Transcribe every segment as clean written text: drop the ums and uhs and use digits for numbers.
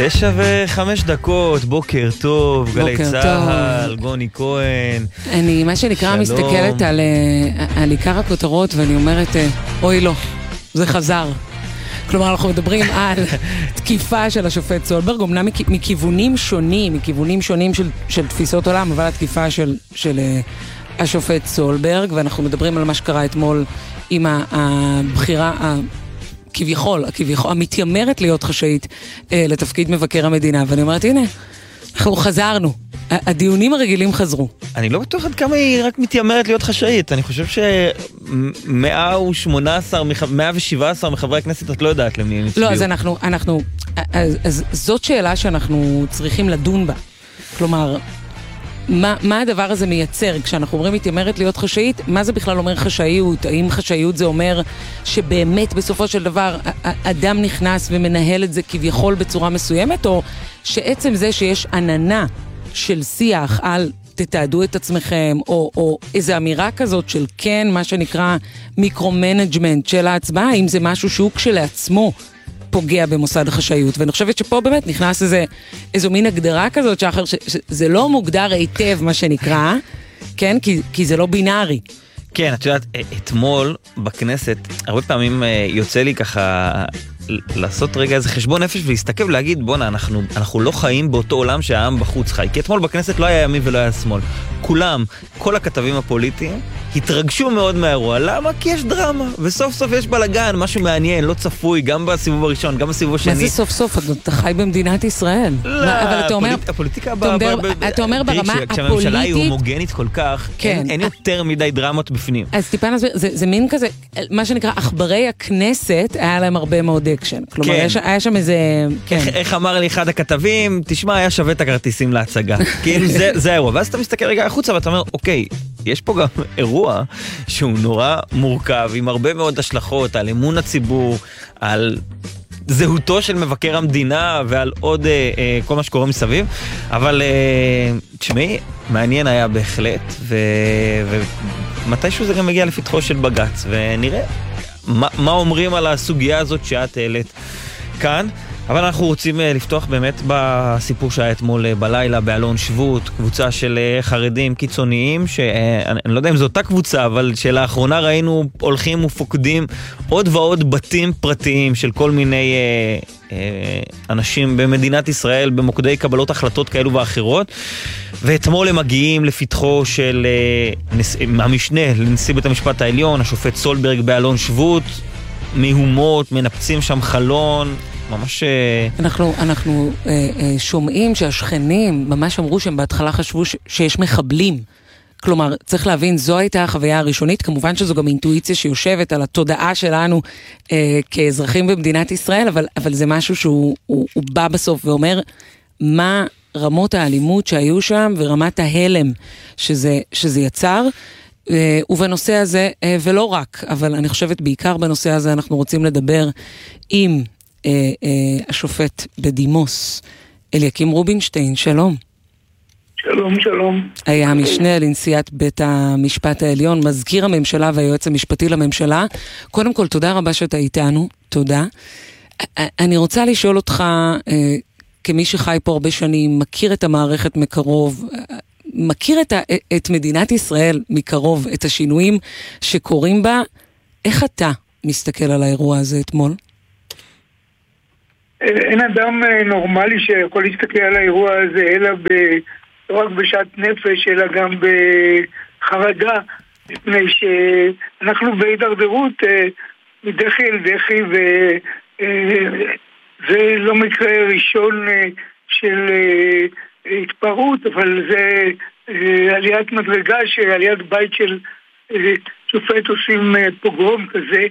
9:05, בוקר טוב, גלי צהל, גוני כהן. אני מה שנקרא מסתכלת על עיקר הכותרות ואני אומרת, אוי לא, זה חזר. כלומר, אנחנו מדברים על תקיפה של השופט סולברג, אמנם מכיוונים שונים של תפיסות עולם, אבל התקיפה של השופט סולברג, ואנחנו מדברים על מה שקרה אתמול עם הבחירה כביכול, המתיימרת להיות חשאית לתפקיד מבקר המדינה, ואני אומרת, הנה, אנחנו חזרנו. הדיונים הרגילים חזרו. אני לא בטוח עד כמה היא רק מתיימרת להיות חשאית. אני חושב ש117 מחברי הכנסת את לא יודעת למי הם הצביעו. לא, אז זאת שאלה שאנחנו צריכים לדון בה. כלומר, מה הדבר הזה מייצר? כשאנחנו אומרים מתיימרת להיות חשאית, מה זה בכלל אומר חשאיות? האם חשאיות זה אומר שבאמת בסופו של דבר אדם נכנס ומנהל את זה כביכול בצורה מסוימת, או שעצם זה שיש עננה של שיח על תתעדו את עצמכם, או איזו אמירה כזאת של כן, מה שנקרא מיקרו-מנג'מנט של ההצבעה, האם זה משהו שהוא כשלעצמו פוגע במוסד החשאיות, ואני חושבת שפה באמת נכנס איזו מין הגדרה כזאת, שאחר שזה לא מוגדר היטב מה שנקרא, כן? כי זה לא בינארי. כן, את יודעת, אתמול בכנסת, הרבה פעמים יוצא לי ככה לעשות רגע איזה חשבון נפש ולהסתכל ולהגיד, בונה, אנחנו לא חיים באותו עולם שהעם בחוץ חי, כי אתמול בכנסת לא היה ימין ולא היה שמאל. כולם, כל הכתבים הפוליטיים, התרגשו מאוד מהאירוע. למה? כי יש דרמה, וסוף סוף יש בלגן, משהו מעניין, לא צפוי, גם בסיבוב הראשון, גם בסיבוב השני. מה זה סוף סוף? אתה חי במדינת ישראל. לא, הפוליטיקה אתה אומר ברמה הפוליטית, כשהממשלה היא הומוגנית כל כך, אין יותר מדי דרמות בפנים. אז טיפה נסביר, זה מין כזה, מה שנקרא, עכברי הכנסת, היה להם הרבה מאוד אקשן. כלומר, היה שם איזה... איך אמר לי אחד הכתבים, תשמע, היה שווה את הכרטיסים להצגה. כאילו, זה האירוע. ואז אתה מסתכל רגע החוצה ואתה אומר, אוקיי, יש פה גם אירוע שהוא נורא מורכב, עם הרבה מאוד השלכות על אמון הציבור, על זהותו של מבקר המדינה ועל עוד כל מה שקורה מסביב. אבל תשמעי, מעניין היה בהחלט, ומתישהו זה גם מגיע לפתחו של בגץ, ונראה מה אומרים על הסוגיה הזאת שאת העלית כאן. אבל אנחנו רוצים לפתוח באמת בסיפור שהיה אתמול בלילה באלון שבות, קבוצה של חרדים קיצוניים, שאני לא יודע אם זו אותה קבוצה, אבל שלאחרונה ראינו הולכים ופוקדים עוד ועוד בתים פרטיים של כל מיני אנשים במדינת ישראל, במוקדי קבלות החלטות כאלו ואחרות, ואתמול הם מגיעים לפתחו של המשנה לנשיא בית המשפט העליון, השופט סולברג באלון שבות, מהומות, מנפצים שם חלון, ממש... אנחנו שומעים שהשכנים ממש אמרו שהם בהתחלה חשבו שיש מחבלים. כלומר, צריך להבין, זו הייתה החוויה הראשונית, כמובן שזו גם אינטואיציה שיושבת על התודעה שלנו כאזרחים במדינת ישראל, אבל זה משהו שהוא בא בסוף ואומר מה רמות האלימות שהיו שם ורמת ההלם שזה יצר, ובנושא הזה, ולא רק, אבל אני חושבת בעיקר בנושא הזה אנחנו רוצים לדבר עם השופט בדימוס אליקים רובינשטיין. שלום. שלום. היה המשנה לנשיאת בית המשפט העליון, מזכיר הממשלה והיועץ המשפטי לממשלה. קודם כל, תודה רבה שאתה איתנו. תודה. אני רוצה לשאול אותך, כמי שחי פה הרבה שנים, מכיר את המערכת מקרוב, מכיר את מדינת ישראל מקרוב, את השינויים שקורים בה, איך אתה מסתכל על האירוע הזה אתמול? אין אדם נורמלי שיכול להסתכל על האירוע הזה, אלא לא רק בשעת נפש, אלא גם בחרדה, מפני שאנחנו בהידרדרות מדחי אל דחי, וזה לא מקרה ראשון של התפרעות, אבל זה עליית מדרגה, שעליית בית של שופט עושים פוגרום כזה,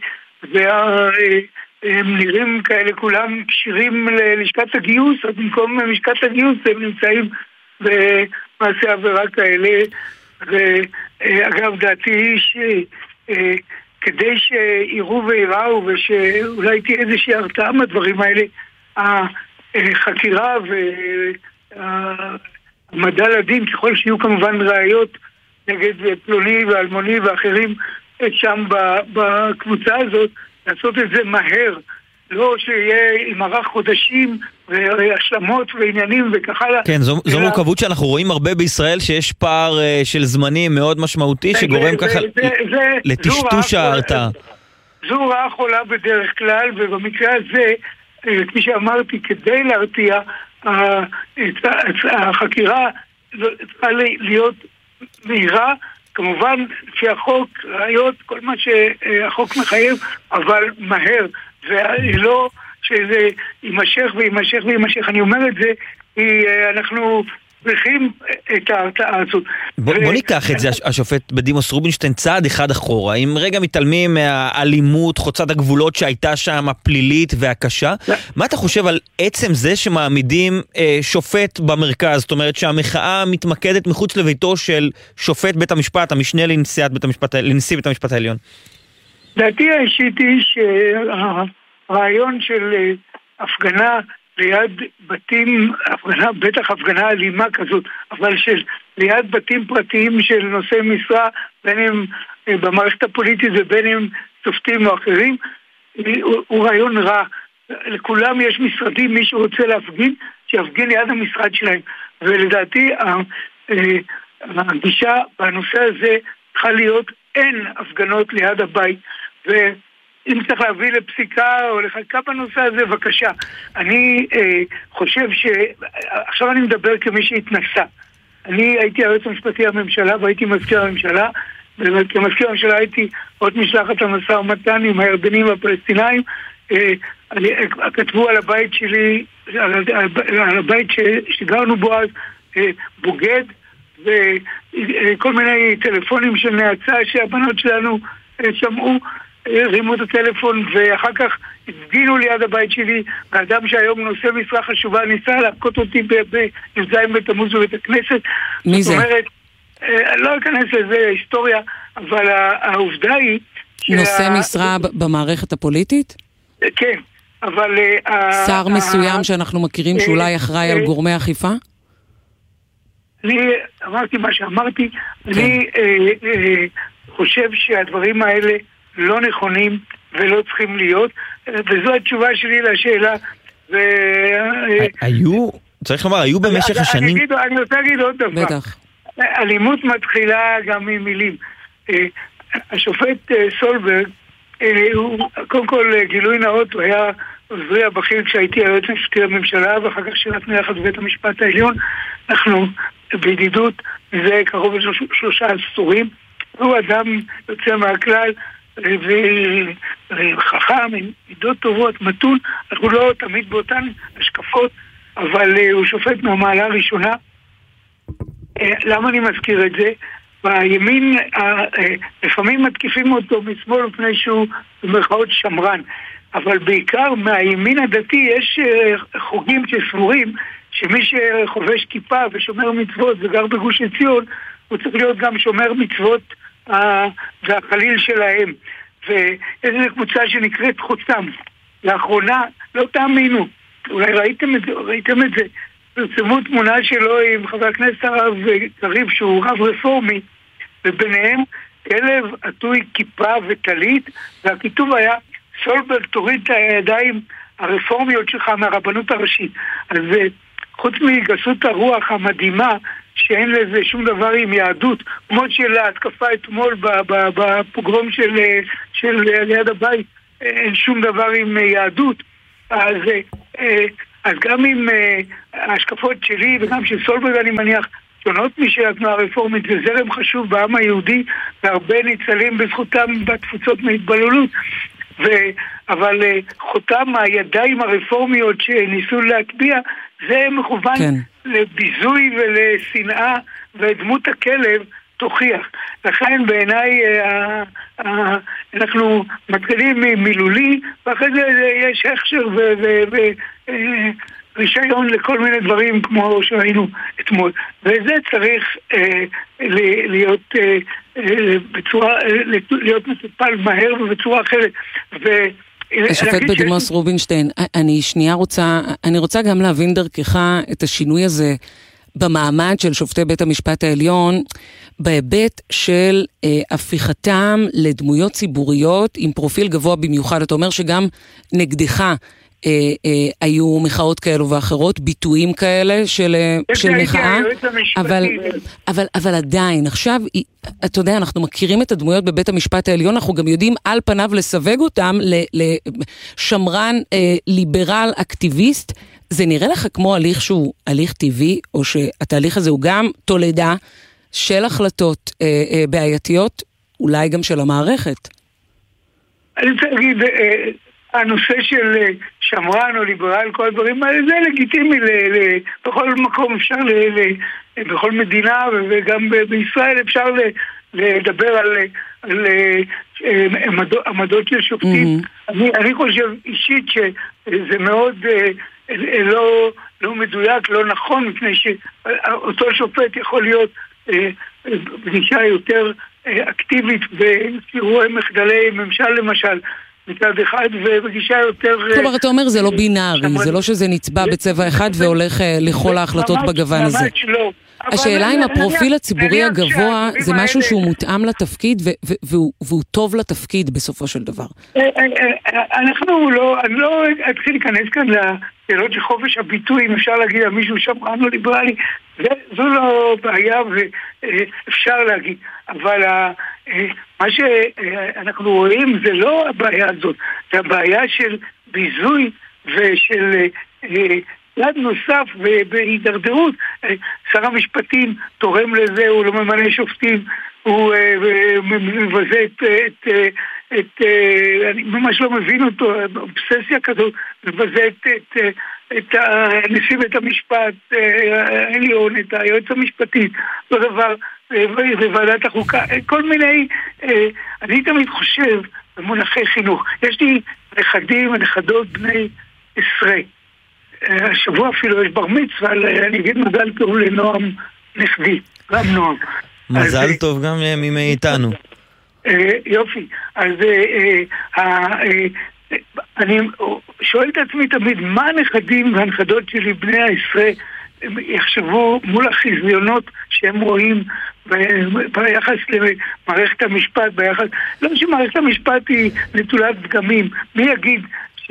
הם נראים כאלה כולם קשירים ללשכת הגיוס, אז במקום משכת הגיוס הם נמצאים במעשי עבירה כאלה. ואגב, דעתי היא שכדי שיראו ויראו ושאולי תהיה איזושהי הרתעה מהדברים האלה, החקירה והמדע לדין, ככל שיהיו כמובן ראיות נגד פלוני ואלמוני ואחרים שם בקבוצה הזאת, לעשות את זה מהר, לא שיהיה עם ערך חודשים והשלמות ועניינים וכך הלאה. כן, זו מורכבות שאנחנו רואים הרבה בישראל, שיש פער של זמנים מאוד משמעותי, שגורם ככה לטשטוש ההרתעה. זו רעה חולה בדרך כלל, ובמקרה הזה, כפי שאמרתי, כדי להרתיע, החקירה צריכה להיות מהירה, כמובן לפי החוק, ראיות, כל מה שהחוק מחייב, אבל מהר, ולא שזה יימשך וימשך וימשך. אני אומר את זה, כי אנחנו צריכים את ההרתעה הזאת. בוא ניקח את זה, השופט בדימוס רובינשטיין, צעד אחד אחורה. אם רגע מתעלמים מהאלימות, חוצת הגבולות שהייתה שם, הפלילית והקשה, מה אתה חושב על עצם זה שמעמידים שופט במרכז? זאת אומרת שהמחאה מתמקדת מחוץ לביתו של שופט בית המשפט, המשנה לנשיא בית המשפט העליון. דעתי האישית היא שהרעיון של הפגנה ליד בתים, בטח הפגנה אלימה כזאת, אבל ליד בתים פרטיים של נושאי משרה, בין אם במערכת הפוליטית ובין אם שופטים או אחרים, הוא רעיון רע. לכולם יש משרדים, מי שרוצה להפגין, שיפגין ליד המשרד שלהם. ולדעתי, הגישה בנושא הזה צריכה להיות, אין הפגנות ליד הבית, אם צריך להביא לפסיקה או לחקיקה בנושא הזה, בבקשה. אני חושב עכשיו אני מדבר כמי שהתנסה. אני הייתי היועץ המשפטי הממשלה והייתי מזכיר הממשלה, וכמזכיר הממשלה הייתי עוד משלחת המשא ומתן עם הירדנים והפלסטינאים. כתבו על הבית שלי, על הבית שגרנו בו אז, בוגד, וכל מיני טלפונים של נאצה שהבנות שלנו שמעו, הרימו את הטלפון, ואחר כך הפגינו ליד הבית שלי, האדם שהיום נושא משרה חשובה ניסה להפקות אותי בנזיים בתמוז בבית הכנסת. מי זה? זאת אומרת, לא אכנס לזה היסטוריה, אבל העובדה היא נושא משרה במערכת הפוליטית? כן, אבל שר מסוים שאנחנו מכירים שאולי אחראי על גורמי אכיפה? אני אמרתי מה שאמרתי, אני חושב שהדברים האלה לא נכונים ולא צריכים להיות, וזו התשובה שלי לשאלה. צריך לומר, היו במשך השנים... אני רוצה להגיד עוד דבר. בטח. אלימות מתחילה גם ממילים. השופט סולברג, קודם כל גילוי נאות, הוא היה עוזרי הבכיר כשהייתי היועץ המשפטי לממשלה, ואחר כך שירתנו יחד בבית המשפט העליון. אנחנו בידידות מזה קרוב ל3 עשורים. הוא אדם יוצא מהכלל, וחכם, עם מידות טובות, מתון. אנחנו לא תמיד באותן השקפות, אבל הוא שופט מהמעלה הראשונה. למה אני מזכיר את זה? בימין, לפעמים מתקיפים אותו משמאל לפני שהוא במרכאות שמרן, אבל בעיקר מהימין הדתי יש חוגים שסבורים שמי שחובש כיפה ושומר מצוות וגר בגוש עציון, הוא צריך להיות גם שומר מצוות והחליל שלהם. ואיזו קבוצה שנקראת חותם. לאחרונה, לא תאמינו, אולי ראיתם את זה, פרסמו תמונה שלו עם חבר הכנסת הרב קריב שהוא רב רפורמי, וביניהם כלב עטוי כיפה וטלית, והכיתוב היה סולברג תוריד את הידיים הרפורמיות שלך מהרבנות הראשית. אז חוץ מגסות הרוח המדהימה שאין לזה שום דבר עם יהדות, כמו של ההתקפה אתמול בפוגרום של ליד הבית, אין שום דבר עם יהדות. אז גם עם ההשקפות שלי וגם של סולברג אני מניח שונות משל התנועה הרפורמית, זה זרם חשוב בעם היהודי והרבה ניצלים בזכותם בתפוצות מהתבוללות, אבל חותם הידיים הרפורמיות שניסו להטביע זה מכוון לביזוי ולשנאה, ודמות הכלב תוכיח. לכן בעיניי אנחנו מתחילים מילולי, ואחרי זה יש הכשר ורישיון לכל מיני דברים כמו שראינו אתמול. וזה צריך להיות מטופל מהר ובצורה אחרת. השופט בדימוס רובינשטיין, אני רוצה גם להבין דרכך את השינוי הזה במעמד של שופטי בית המשפט העליון, בהיבט של הפיכתם לדמויות ציבוריות עם פרופיל גבוה במיוחד. אתה אומר שגם נגדך היו מחאות כאלו ואחרות, ביטויים כאלה של מחאה, אבל עדיין, עכשיו, אתה יודע, אנחנו מכירים את הדמויות בבית המשפט העליון, אנחנו גם יודעים על פניו לסווג אותם לשמרן ליברל אקטיביסט. זה נראה לך כמו הליך שהוא הליך טבעי, או שהתהליך הזה הוא גם תולדה של החלטות בעייתיות, אולי גם של המערכת? אני רוצה להגיד, הנושא של שמרן או ליברל, כל הדברים האלה, זה לגיטימי בכל מקום, אפשר בכל מדינה וגם בישראל אפשר לדבר על עמדות של שופטים. אני חושב אישית שזה מאוד לא מדויק, לא נכון, מפני שאותו שופט יכול להיות בגישה יותר אקטיבית בסירועי מחדלי ממשל למשל מצד אחד, ובגישה יותר... כלומר, אתה אומר זה לא בינארי, זה לא שזה נצבע בצבע אחד והולך לכל ההחלטות בגוון הזה. ממש לא. השאלה אם הפרופיל הציבורי הגבוה זה משהו שהוא מותאם לתפקיד והוא טוב לתפקיד בסופו של דבר. אני לא אתחיל להיכנס כאן לשאלות של חופש הביטוי, אם אפשר להגיד על מישהו שמרן או ליברלי, זו לא בעיה ואפשר להגיד, אבל מה שאנחנו רואים זה לא הבעיה הזאת, זה הבעיה של ביזוי ושל יד נוסף בהידרדרות. שר המשפטים תורם לזה, הוא לא ממנה שופטים, הוא מבזה אני ממש לא מבין אותו, אובססיה כזאת, מבזה את נשיא בית המשפט העליון, את היועץ המשפטי, אותו דבר בוועדת החוקה, כל מיני, אני תמיד חושב במונחי חינוך. יש לי נכדים ונכדות בני 10. השבוע אפילו יש בר מצווה, אני אגיד מזל טוב לנועם נכדי, גם נועם. מזל טוב גם מאיתנו. יופי, אז אני שואל את עצמי תמיד, מה הנכדים והנכדות שלי בני 10 יחשבו מול החיזיונות שהם רואים ביחס למערכת המשפט, לא שמערכת המשפט היא נטולת פגמים, מי יגיד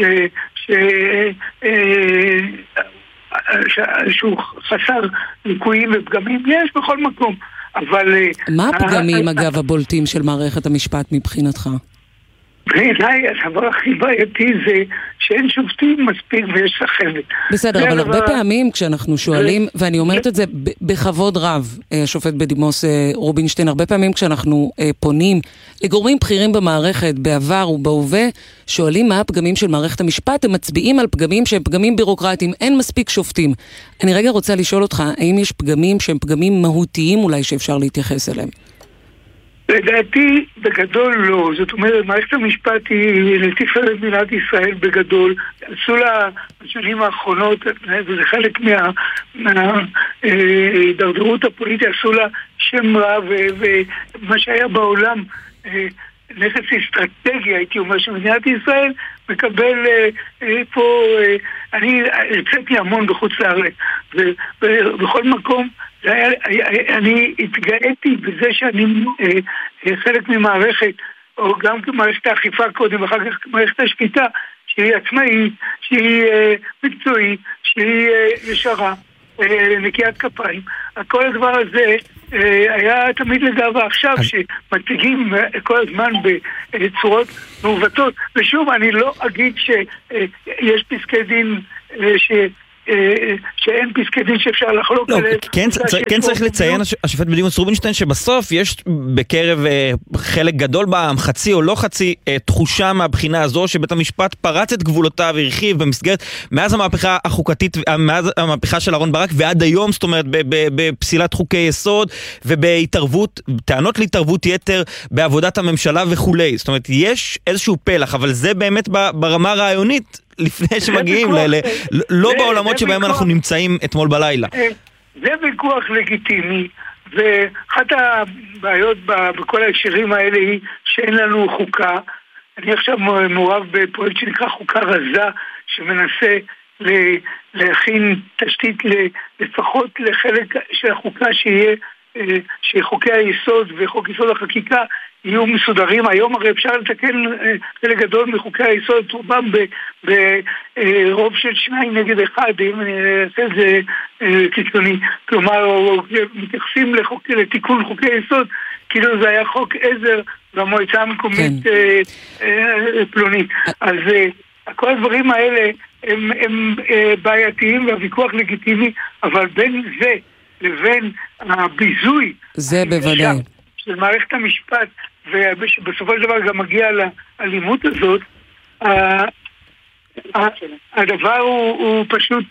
שהוא חסר ליקויים ופגמים? יש בכל מקום, אבל... מה הפגמים, אגב, הבולטים של מערכת המשפט מבחינתך? בעיניי, הדבר הכי בעייתי זה שאין שופטים מספיק ויש סחבת. בסדר, אבל הרבה פעמים כשאנחנו שואלים, ואני אומרת את זה בכבוד רב, השופט בדימוס רובינשטיין, הרבה פעמים כשאנחנו פונים לגורמים בכירים במערכת, בעבר ובהווה, שואלים מה הפגמים של מערכת המשפט, הם מצביעים על פגמים שהם פגמים בירוקרטיים, אין מספיק שופטים. אני רגע רוצה לשאול אותך, האם יש פגמים שהם פגמים מהותיים אולי שאפשר להתייחס אליהם? לדעתי בגדול לא, זאת אומרת מערכת המשפט היא לתפארת מדינת ישראל בגדול, עשו לה בשנים האחרונות, וזה חלק מההידרדרות הפוליטית, עשו לה שם רע, ומה שהיה בעולם נכס אסטרטגי, הייתי אומר שמדינת ישראל מקבל פה, אני הרציתי המון בחוץ לארץ, ובכל מקום אני התגאיתי בזה שאני חלק ממערכת, או גם כמערכת האכיפה קודם, ואחר כך מערכת השפיטה, שהיא עצמאית, שהיא מקצועית, שהיא ישרה, נקיית כפיים. כל הדבר הזה היה תמיד לגאווה. עכשיו שמציגים כל הזמן בצורות מעוותות, ושוב אני לא אגיד שיש פסקי דין שאין פסקי דין שאפשר לחלוק עליהם. כן צריך לציין, השופט בדימוס רובינשטיין, שבסוף יש בקרב חלק גדול בעם, חצי או לא חצי, תחושה מהבחינה הזו שבית המשפט פרץ את גבולותיו והרחיב במסגרת, מאז המהפכה החוקתית, מאז המהפכה של אהרן ברק ועד היום, זאת אומרת בפסילת חוקי יסוד ובהתערבות, טענות להתערבות יתר בעבודת הממשלה וכולי. זאת אומרת, יש איזשהו פלח, אבל זה באמת ברמה הרעיונית, לפני שמגיעים לא בעולמות שבהם אנחנו נמצאים אתמול בלילה. זה ויכוח לגיטימי, ואחת הבעיות בכל ההקשרים האלה היא שאין לנו חוקה. אני עכשיו מעורב בפרויקט שנקרא חוקה רזה, שמנסה להכין תשתית לפחות לחלק של החוקה שיהיה שחוקי היסוד וחוק יסוד החקיקה יהיו מסודרים. היום הרי אפשר לתקן חלק גדול מחוקי היסוד, רובם ברוב של 2-1, אם נעשה את זה קיצוני. כלומר, מתייחסים לתיקון חוקי היסוד, כאילו זה היה חוק עזר במועצה המקומית פלונית. אז כל הדברים האלה הם בעייתיים והוויכוח לגיטימי, אבל בין זה לבין הביזוי זה בוודאי של מערכת המשפט, ובסופו של דבר גם מגיע לאלימות הזאת, הדבר הוא פשוט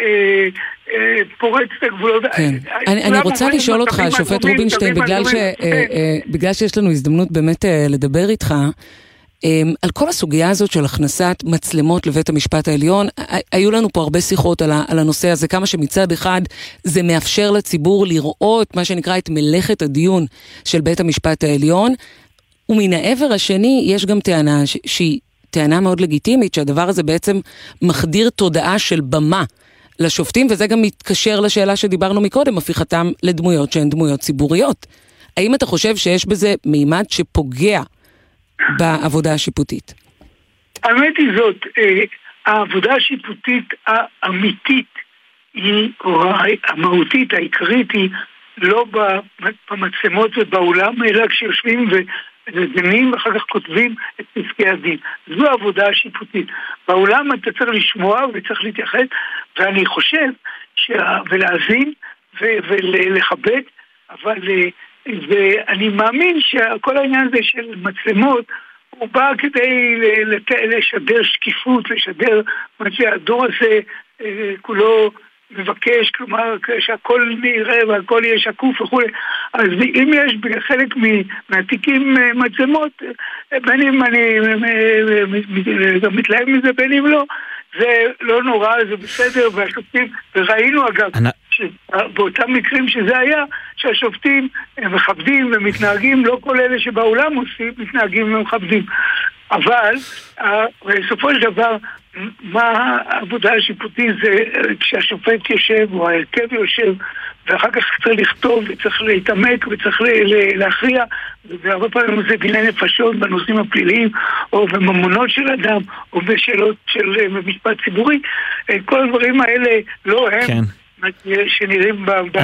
פורץ את הגבולות. אני רוצה לשאול אותך, שופט רובינשטיין, בגלל שיש לנו הזדמנות באמת לדבר איתך, על כל הסוגיה הזאת של הכנסת מצלמות לבית המשפט העליון, היו לנו פה הרבה שיחות על הנושא הזה, כמה שמצד אחד זה מאפשר לציבור לראות מה שנקרא את מלאכת הדיון של בית המשפט העליון, ומן העבר השני יש גם טענה שהיא טענה מאוד לגיטימית, שהדבר הזה בעצם מחדיר תודעה של במה לשופטים, וזה גם מתקשר לשאלה שדיברנו מקודם, הפיכתם לדמויות שהן דמויות ציבוריות. האם אתה חושב שיש בזה מימד שפוגע בעבודה השיפוטית? האמת היא זאת, העבודה השיפוטית האמיתית היא, או המהותית, העיקרית היא לא במצלמות ובאולם, אלא כשיושבים ודנים ואחר כך כותבים את פסקי הדין. זו העבודה השיפוטית. באולם אתה צריך לשמוע וצריך להתייחס, ואני חושב ולהזין ולכבד, אבל ואני מאמין שכל העניין הזה של מצלמות הוא בא כדי לשדר שקיפות, לשדר מה שהדור הזה כולו מבקש, כלומר שהכל נראה והכל יהיה שקוף וכו'. אז אם יש בחלק מהתיקים מצלמות, בין אם אני מתלהב מזה בין אם לא, זה לא נורא, זה בסדר, והשופטים, וראינו אגב שבאותם מקרים שזה היה, שהשופטים מכבדים ומתנהגים, לא כל אלה שבאולם עושים, מתנהגים ומכבדים. אבל בסופו של דבר, מה העבודה השיפוטית זה כשהשופט יושב או ההרכב יושב, ואחר כך צריך לכתוב וצריך להתעמק וצריך להכריע, והרבה פעמים זה דיני נפשות בנושאים הפליליים או בממונות של אדם או בשאלות של משפט ציבורי. כל הדברים האלה לא הם כן. שנראים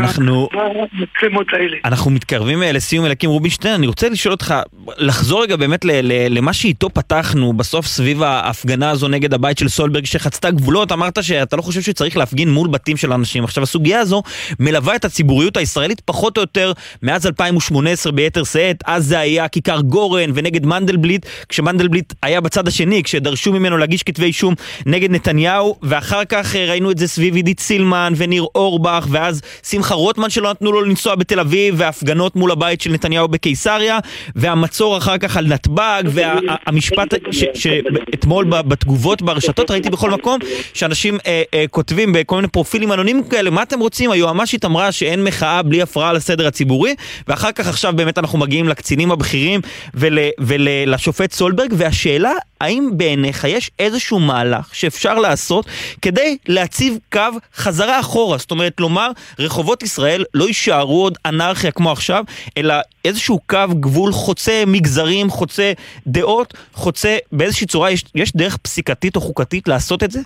במצלמות האלה. אנחנו מתקרבים לסיום אליקים רובינשטיין. אני רוצה לשאול אותך, לחזור רגע באמת למה שאיתו פתחנו בסוף סביב ההפגנה הזו נגד הבית של סולברג שחצתה גבולות. אמרת שאתה לא חושב שצריך להפגין מול בתים של אנשים. עכשיו הסוגיה הזו מלווה את הציבוריות הישראלית פחות או יותר מאז 2018 ביתר שאת. אז זה היה כיכר גורן ונגד מנדלבליט, כשמנדלבליט היה בצד השני, כשדרשו ממנו להגיש כתבי אישום נגד נתניהו, ואחר כך ראינו את זה סביב עידית סילמן וניר אורבך, ואז שמחה רוטמן שלא נתנו לו לנסוע בתל אביב, והפגנות מול הבית של נתניהו בקיסריה, והמצור אחר כך על נתב"ג, והמשפט שאתמול בתגובות ברשתות ראיתי בכל מקום, שאנשים כותבים בכל מיני פרופילים אנונימיים כאלה, מה אתם רוצים? היועמ"שית אמרה שאין מחאה בלי הפרעה לסדר הציבורי, ואחר כך עכשיו באמת אנחנו מגיעים לקצינים הבכירים ולשופט סולברג, והשאלה, האם בעיניך יש איזשהו מהלך שאפשר לעשות כדי להציב קו חזרה אחורה? זאת אומרת, לומר, רחובות ישראל לא יישארו עוד אנרכיה כמו עכשיו, אלא איזשהו קו גבול חוצה מגזרים, חוצה דעות, חוצה באיזושהי צורה, יש דרך פסיקתית או חוקתית לעשות את זה?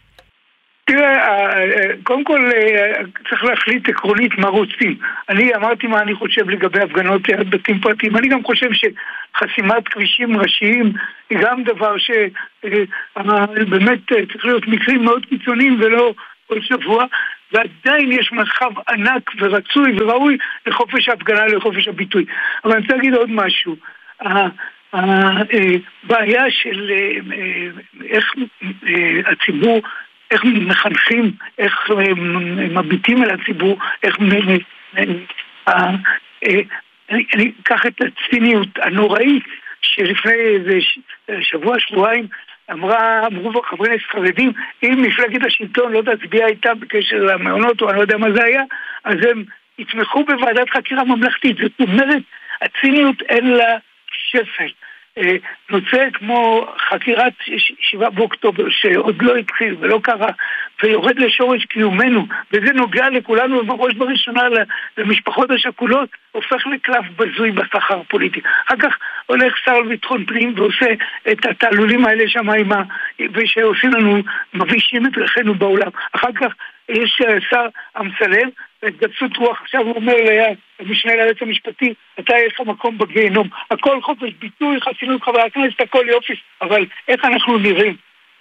תראה, קודם כל צריך להחליט עקרונית מה רוצים. אני אמרתי מה אני חושב לגבי הפגנות ליד בתים פרטיים. אני גם חושב שחסימת כבישים ראשיים היא גם דבר שבאמת צריך להיות מקרים מאוד קיצוניים ולא כל שבוע, ועדיין יש מרחב ענק ורצוי וראוי לחופש ההפגנה, לחופש הביטוי. אבל אני רוצה להגיד עוד משהו. הבעיה של איך הציבור, איך מחנכים, איך מביטים על הציבור, איך אני אקח את הציניות הנוראית שלפני איזה שבוע-שבועיים אמרו חברי כנסת חרדים, אם מפלגת השלטון לא תצביע איתה בקשר למעונות או אני לא יודע מה זה היה, אז הם יתמכו בוועדת חקירה ממלכתית. זאת אומרת, הציניות אין לה שפל. נוצא כמו חקירת 7 באוקטובר שעוד לא התחיל ולא קרה ויורד לשורש קיומנו, וזה נוגע לכולנו ובראש בראשונה למשפחות השכולות, הופך לקלף בזוי בסחר פוליטי. אחר כך הולך שר לביטחון פנים ועושה את התעלולים האלה שם ושעושים לנו, מבישים את ריחנו בעולם. אחר כך יש שר אמסלם ואת גסות רוח, עכשיו הוא אומר למשנה ליועץ המשפטי, אתה יש לך מקום בגיהנום, הכל חופש ביטוי, חסינות חברי הכנסת, הכל יופי, אבל איך אנחנו נראים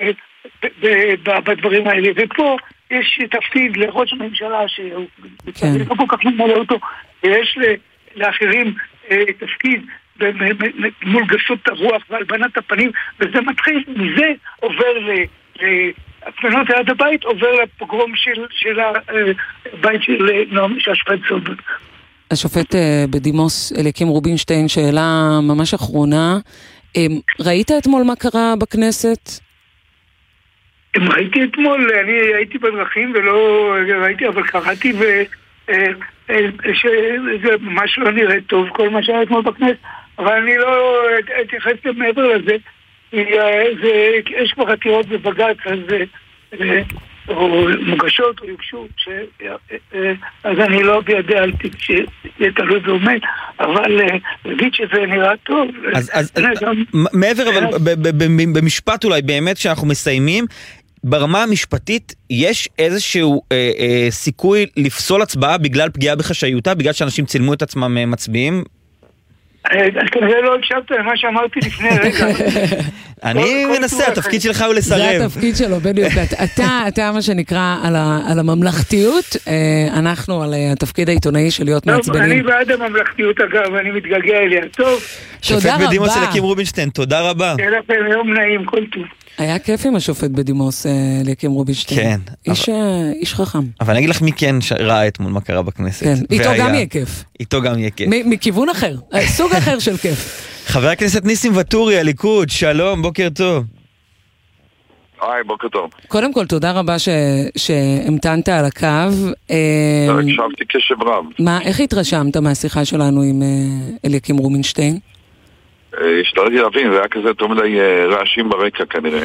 בדברים האלה? ופה יש תפקיד לראש הממשלה שהוא לא כל כך מולא אותו, ויש לאחרים תפקיד מול גסות הרוח והלבנת הפנים, וזה מתחיל, מזה עובר הפגנות ליד הבית, עובר לפוגרום של הבית של השופט סולברג. השופט בדימוס אליקים רובינשטיין, שאלה ממש אחרונה, ראית אתמול מה קרה בכנסת? ראיתי אתמול, אני הייתי בדרכים ולא ראיתי, אבל קראתי שזה ממש לא נראה טוב כל מה שהיה אתמול בכנסת, אבל אני לא אתייחס מעבר לזה. יש כבר עתירות בבג"ץ, או מוגשות או יוגשו, אז אני לא בידי על תיק שיהיה תלוי ועומד, אבל להגיד שזה נראה טוב. אז מעבר, אבל במשפט אולי באמת שאנחנו מסיימים, ברמה המשפטית יש איזשהו סיכוי לפסול הצבעה בגלל פגיעה בחשאיותה, בגלל שאנשים צילמו את עצמם מצביעים? כנראה לא הקשבת למה שאמרתי לפני רגע. אני מנסה, התפקיד שלך הוא לסרב. זה התפקיד שלו, בדיוק. אתה מה שנקרא על הממלכתיות, אנחנו על התפקיד העיתונאי של להיות מעצבנים. אני בעד הממלכתיות אגב, אני מתגעגע אליה. טוב. שופט בדימוס אליקים רובינשטיין, תודה רבה. תהיה לכם יום נעים, כל טוב. היה כיף עם השופט בדימוס אליקים רובינשטיין. כן. איש חכם. אבל אני אגיד לך מי כן ראה אתמול מה קרה בכנסת. כן, איתו גם יהיה כיף. איתו גם יהיה כיף. מכיוון אחר, סוג אחר של כיף. חבר הכנסת ניסים וטורי, הליכוד, שלום, בוקר טוב. היי, בוקר טוב. קודם כל, תודה רבה שהמתנת על הקו. הקשבתי קשב רב. איך התרשמת מהשיחה שלנו עם אליקים רובינשטיין? השתרתי להבין, זה היה כזה יותר מדי רעשים ברקע כנראה.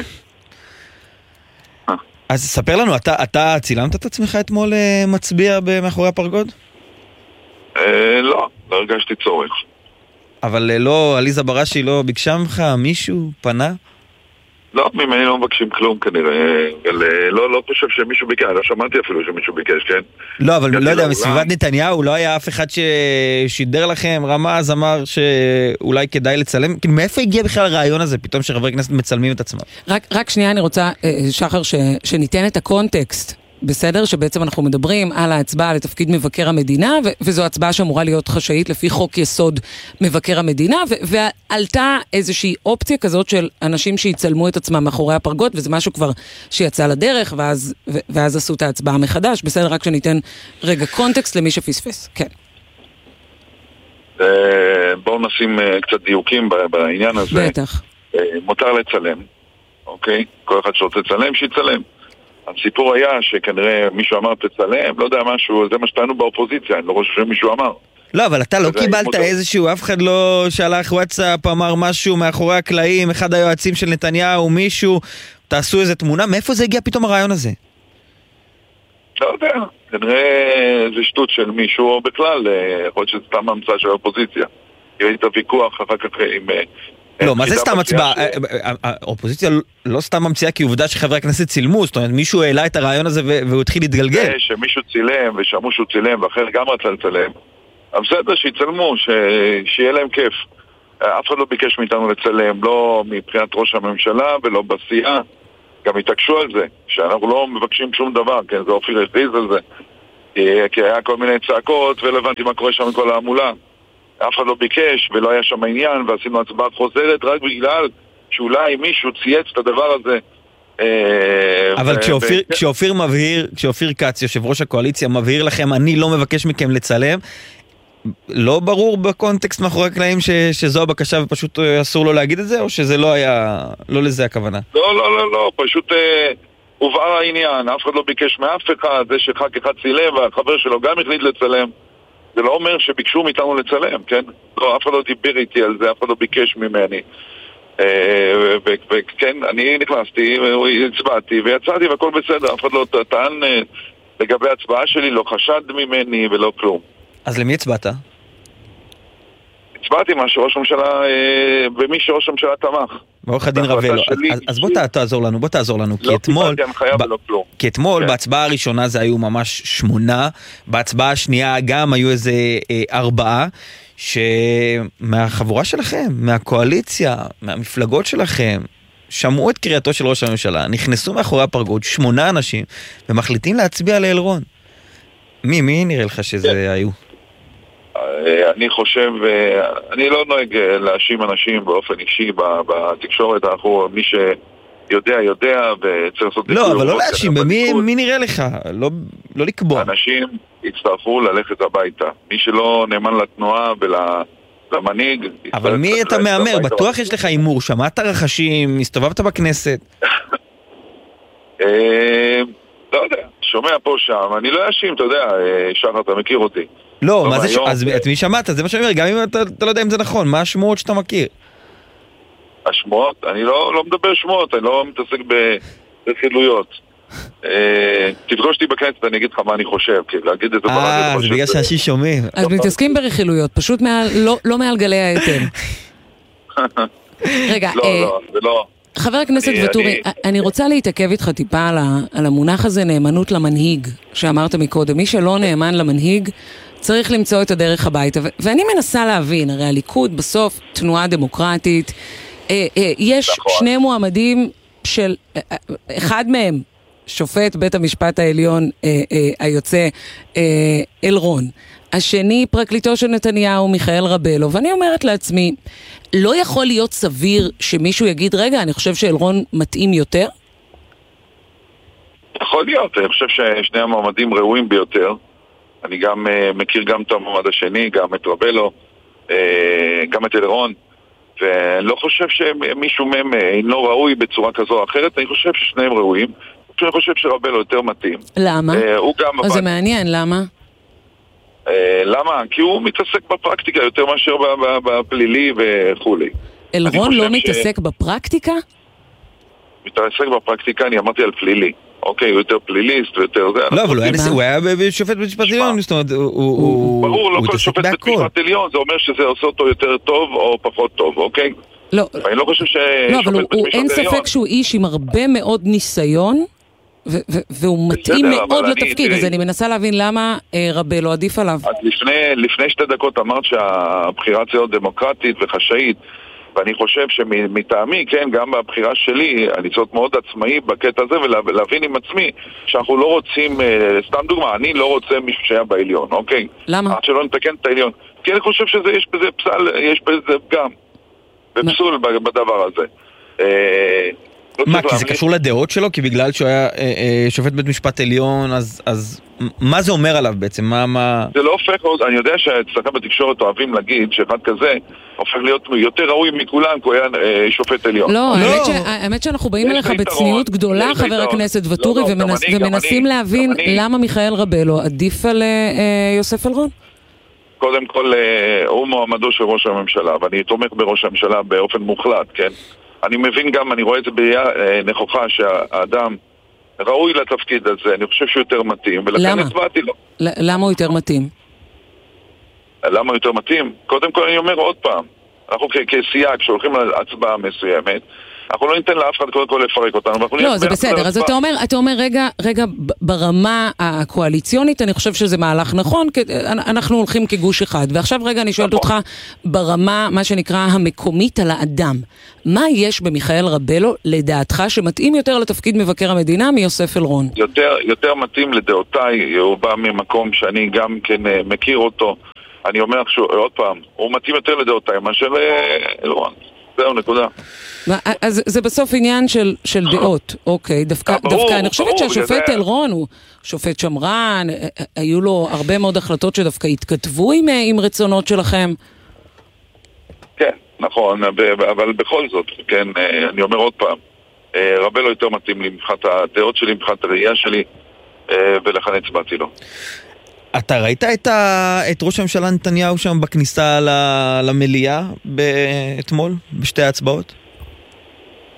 אז ספר לנו, אתה צילמת את עצמך אתמול מצביע מאחורי הפרגוד? לא הרגשתי צורך. אבל לא, עליזה בראשי לא ביקשה ממך, מישהו פנה? לא, ממני לא מבקשים כלום כנראה. לא חושב שמישהו ביקש, לא שמעתי אפילו שמישהו ביקש, כן? לא, אבל לא יודע, מסביבת נתניהו לא היה אף אחד ששידר לכם, רמז, אמר שאולי כדאי לצלם. כאילו, מאיפה הגיע בכלל הרעיון הזה, פתאום שחברי כנסת מצלמים את עצמם? רק שנייה, אני רוצה, שחר, שניתן את הקונטקסט. בסדר? שבעצם אנחנו מדברים על ההצבעה לתפקיד מבקר המדינה, וזו הצבעה שאמורה להיות חשאית לפי חוק יסוד מבקר המדינה, ועלתה איזושהי אופציה כזאת של אנשים שיצלמו את עצמם מאחורי הפרגות, וזה משהו כבר שיצא לדרך, ואז עשו את ההצבעה מחדש. בסדר? רק שניתן רגע קונטקסט למי שפספס. כן. בואו נשים קצת דיוקים בעניין הזה. בטח. מותר לצלם, אוקיי? כל אחד שרוצה לצלם, שיצלם. הסיפור היה שכנראה מישהו אמר תצלם, לא יודע משהו, זה מה שטענו באופוזיציה, אני לא חושב שמישהו אמר. לא, אבל אתה לא קיבלת איזשהו, אף אחד לא שלח וואטסאפ, אמר משהו מאחורי הקלעים, אחד היועצים של נתניהו, מישהו, תעשו איזה תמונה, מאיפה זה הגיע פתאום הרעיון הזה? לא יודע, כנראה זה שטות של מישהו, או בכלל, יכול להיות שזה סתם המצאה של האופוזיציה. ראיתי את הוויכוח אחר כך עם... לא, מה זה סתם הצבעה? האופוזיציה לא סתם ממציאה כי עובדה שחברי הכנסת צילמו, זאת אומרת, מישהו העלה את הרעיון הזה והוא התחיל להתגלגל. זה שמישהו צילם ושמעו שהוא צילם ואחר גם רצה לצלם, אבל בסדר שיצלמו, שיהיה להם כיף. אף אחד לא ביקש מאיתנו לצלם, לא מבחינת ראש הממשלה ולא בסיעה, גם התעקשו על זה, שאנחנו לא מבקשים שום דבר, כן, זה אופיר הכריז על זה, כי היה כל מיני צעקות ולא הבנתי מה קורה שם עם כל העמולה. אף אחד לא ביקש ולא היה שם עניין ועשינו הצבעה חוזרת רק בגלל שאולי מישהו צייץ את הדבר הזה. אבל כשאופיר כץ, יושב ראש הקואליציה, מבהיר לכם, אני לא מבקש מכם לצלם, לא ברור בקונטקסט מאחורי הקלעים שזו הבקשה ופשוט אסור לו להגיד את זה, או שזה לא היה, לא לזה הכוונה? לא, פשוט הובהר העניין, אף אחד לא ביקש מאף אחד, זה שחק אחד צילם והחבר שלו גם החליט לצלם. זה לא אומר שביקשו מאיתנו לצלם, כן? לא, אף אחד לא דיבר איתי על זה, אף אחד לא ביקש ממני. וכן, אני נכנסתי, הצבעתי ויצאתי והכל בסדר, אף אחד לא טען לגבי הצבעה שלי, לא חשד ממני ולא כלום. אז למי הצבעת? הצבעתי מה שראש הממשלה, במי שראש הממשלה תמך. בעורך הדין רבלו. אז בוא תעזור לנו, כי אתמול בהצבעה הראשונה זה היו ממש 8, בהצבעה השנייה גם היו איזה 4, שמהחבורה שלכם, מהקואליציה, מהמפלגות שלכם, שמעו את קריאתו של ראש הממשלה, נכנסו מאחורי הפרגוד 8 אנשים, ומחליטים להצביע לאלרון. מי נראה לך שזה היו? אני חושב, אני לא נוהג להאשים אנשים באופן אישי בתקשורת, מי שיודע וצריך לעשות... לא, אבל לא להאשים, מי נראה לך? לא לקבוע. אנשים יצטרכו ללכת הביתה. מי שלא נאמן לתנועה ולמנהיג... אבל מי אתה מאמר? בטוח יש לך אימור, שמעת רחשים, הסתובבת בכנסת? לא יודע, שומע פה שם, אני לא אאשים, אתה יודע, שחר, אתה מכיר אותי. לא, מה זה, אז את מי שמעת? זה מה שאני אומר, גם אם אתה לא יודע אם זה נכון, מה השמועות שאתה מכיר? השמועות? אני לא מדבר שמועות, אני לא מתעסק ברכילויות. תפגוש אותי בכנסת, אני אגיד לך מה אני חושב, כי להגיד את זה זה בגלל שאנשים שומעים. אז מתעסקים ברכילויות, פשוט לא מעל גלי האתר. רגע, לא. חבר הכנסת וטורי, אני רוצה להתעכב איתך טיפה על המונח הזה, נאמנות למנהיג, שאמרת מקודם. מי שלא נאמן למנהיג, צריך למצוא את הדרך הביתה. ואני מנסה להבין, הרי הליכוד בסוף תנועה דמוקרטית, יש שני מועמדים של, אחד מהם, שופט בית המשפט העליון היוצא אלרון. השני, פרקליטו של נתניהו, מיכאל רבלו. ואני אומרת לעצמי, לא יכול להיות סביר שמישהו יגיד, רגע, אני חושב שאלרון מתאים יותר? יכול להיות, אני חושב ששני המועמדים ראויים ביותר. אני גם מכיר גם את המועמד השני, גם את רבלו, גם את אלרון. ואני לא חושב שמישהו מהם אינו ראוי בצורה כזו או אחרת, אני חושב ששניהם ראויים. אני חושב שרבלו יותר מתאים. למה? אז זה מעניין, למה? למה? כי הוא מתעסק בפרקטיקה יותר מאשר בפלילי וכולי. אלרון לא מתעסק בפרקטיקה? מתעסק בפרקטיקה, אני אמרתי על פלילי. אוקיי, הוא יותר פליליסט ויותר זה. לא, אבל הוא היה שופט בית משפט עליון, זאת אומרת, ברור, לא כל שופט בית משפט עליון, זה אומר שזה עושה אותו יותר טוב או פחות טוב, אוקיי? לא. אני לא חושב לא, אבל אין ספק שהוא איש עם הרבה מאוד ניסיון, והוא מתאים מאוד לתפקיד, אז אני מנסה להבין למה רבלו עדיף עליו. אז לפני 2 דקות אמרת שהבחירה צריכה להיות דמוקרטית וחשאית, ואני חושב שמטעמי, כן, גם בבחירה שלי, אני צריך מאוד עצמאי בקטע הזה, ולהבין עם עצמי שאנחנו לא רוצים, סתם דוגמה, אני לא רוצה מישהו שהיה בעליון, אוקיי? למה? עד שלא נתקן את העליון. כי אני חושב שיש בזה פסל, יש בזה פגם, ופסול בדבר הזה. מה, כי זה קשור לדעות שלו? כי בגלל שהוא היה שופט בית משפט עליון, אז מה זה אומר עליו בעצם? זה לא הופך, אני יודע שאצלכם בתקשורת אוהבים להגיד שאחד כזה הופך להיות יותר ראוי מכולם, כי הוא היה שופט עליון. לא, האמת שאנחנו באים אליך בצניעות גדולה, חבר הכנסת וטורי, ומנסים להבין למה מיכאל רבלו עדיף על יוסף אלרון. קודם כל, הוא מועמדו של ראש הממשלה, ואני תומך בראש הממשלה באופן מוחלט, כן? אני מבין גם, אני רואה את זה בראייה נכוחה שהאדם ראוי לתפקיד הזה, אני חושב שהוא יותר מתאים, ולכן הצבעתי לו. למה הוא יותר מתאים? למה הוא יותר מתאים? קודם כל אני אומר עוד פעם, אנחנו כסיעה, כשהולכים להצבעה מסוימת, אנחנו לא ניתן לאף אחד קודם כל לפרק אותנו. לא, זה בסדר, אז אתה אומר, רגע, ברמה הקואליציונית, אני חושב שזה מהלך נכון, אנחנו הולכים כגוש אחד, ועכשיו רגע אני שואלת אותך, ברמה, מה שנקרא, המקומית על האדם, מה יש במיכאל רבלו, לדעתך, שמתאים יותר לתפקיד מבקר המדינה מיוסף אלרון? יותר מתאים לדעותיי, הוא בא ממקום שאני גם כן מכיר אותו, אני אומר עוד פעם, הוא מתאים יותר לדעותיי, מאשר אלרון. זהו, נקודה. אז זה בסוף עניין של דעות, אוקיי, דווקא אני חושבת שהשופט אלרון הוא שופט שמרן, היו לו הרבה מאוד החלטות שדווקא התכתבו עם רצונות שלכם. כן, נכון, אבל בכל זאת, כן, אני אומר עוד פעם, רבלו יותר מתאים לי מבחינת הדעות שלי, מבחינת הראייה שלי, ולכן הצבעתי לו. אתה ראית את ראש הממשלה נתניהו שם בכניסה למליאה אתמול, בשתי ההצבעות?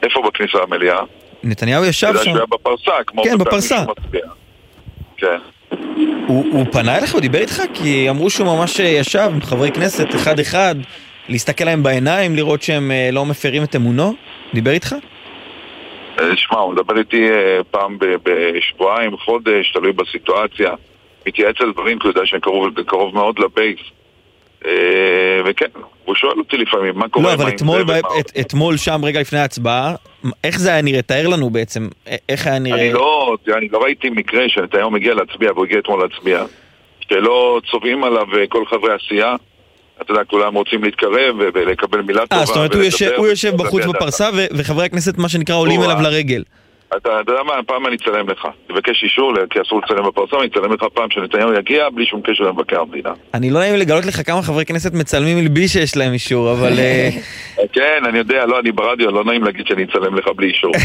איפה בכניסה למליאה? נתניהו ישב שם. שהוא היה בפרסה, כמו... כן, בפרסה. כן. הוא פנה אליך, הוא דיבר איתך? כי אמרו שהוא ממש ישב עם חברי כנסת אחד-אחד, להסתכל להם בעיניים, לראות שהם לא מפרים את אמונו. דיבר איתך? שמע, הוא מדבר איתי פעם בשבועיים, חודש, תלוי בסיטואציה. מתייעץ על דברים, כי הוא יודע שאני קרוב מאוד לבייס. וכן, הוא שואל אותי לפעמים מה קורה. לא, אבל אתמול שם רגע לפני ההצבעה, איך זה היה נראה? תאר לנו בעצם, איך היה נראה? אני לא ראיתי מקרה שנתניהו מגיע להצביע, והוא הגיע אתמול להצביע, שלא צובעים עליו כל חברי הסיעה. אתה יודע, כולם רוצים להתקרב ולקבל מילה טובה. זאת אומרת, הוא יושב בחוץ בפרסה, וחברי הכנסת, מה שנקרא, עולים אליו לרגל. אתה יודע מה, פעם אני אצלם לך. תבקש אישור, כי אסור לצלם בפרסה, אני אצלם לך פעם שנתניהו יגיע, בלי שום קשר למבקר המדינה. אני לא נעים לגלות לך כמה חברי כנסת מצלמים בלי שיש להם אישור, אבל... כן, אני יודע, לא, אני ברדיו, לא נעים להגיד שאני אצלם לך בלי אישור.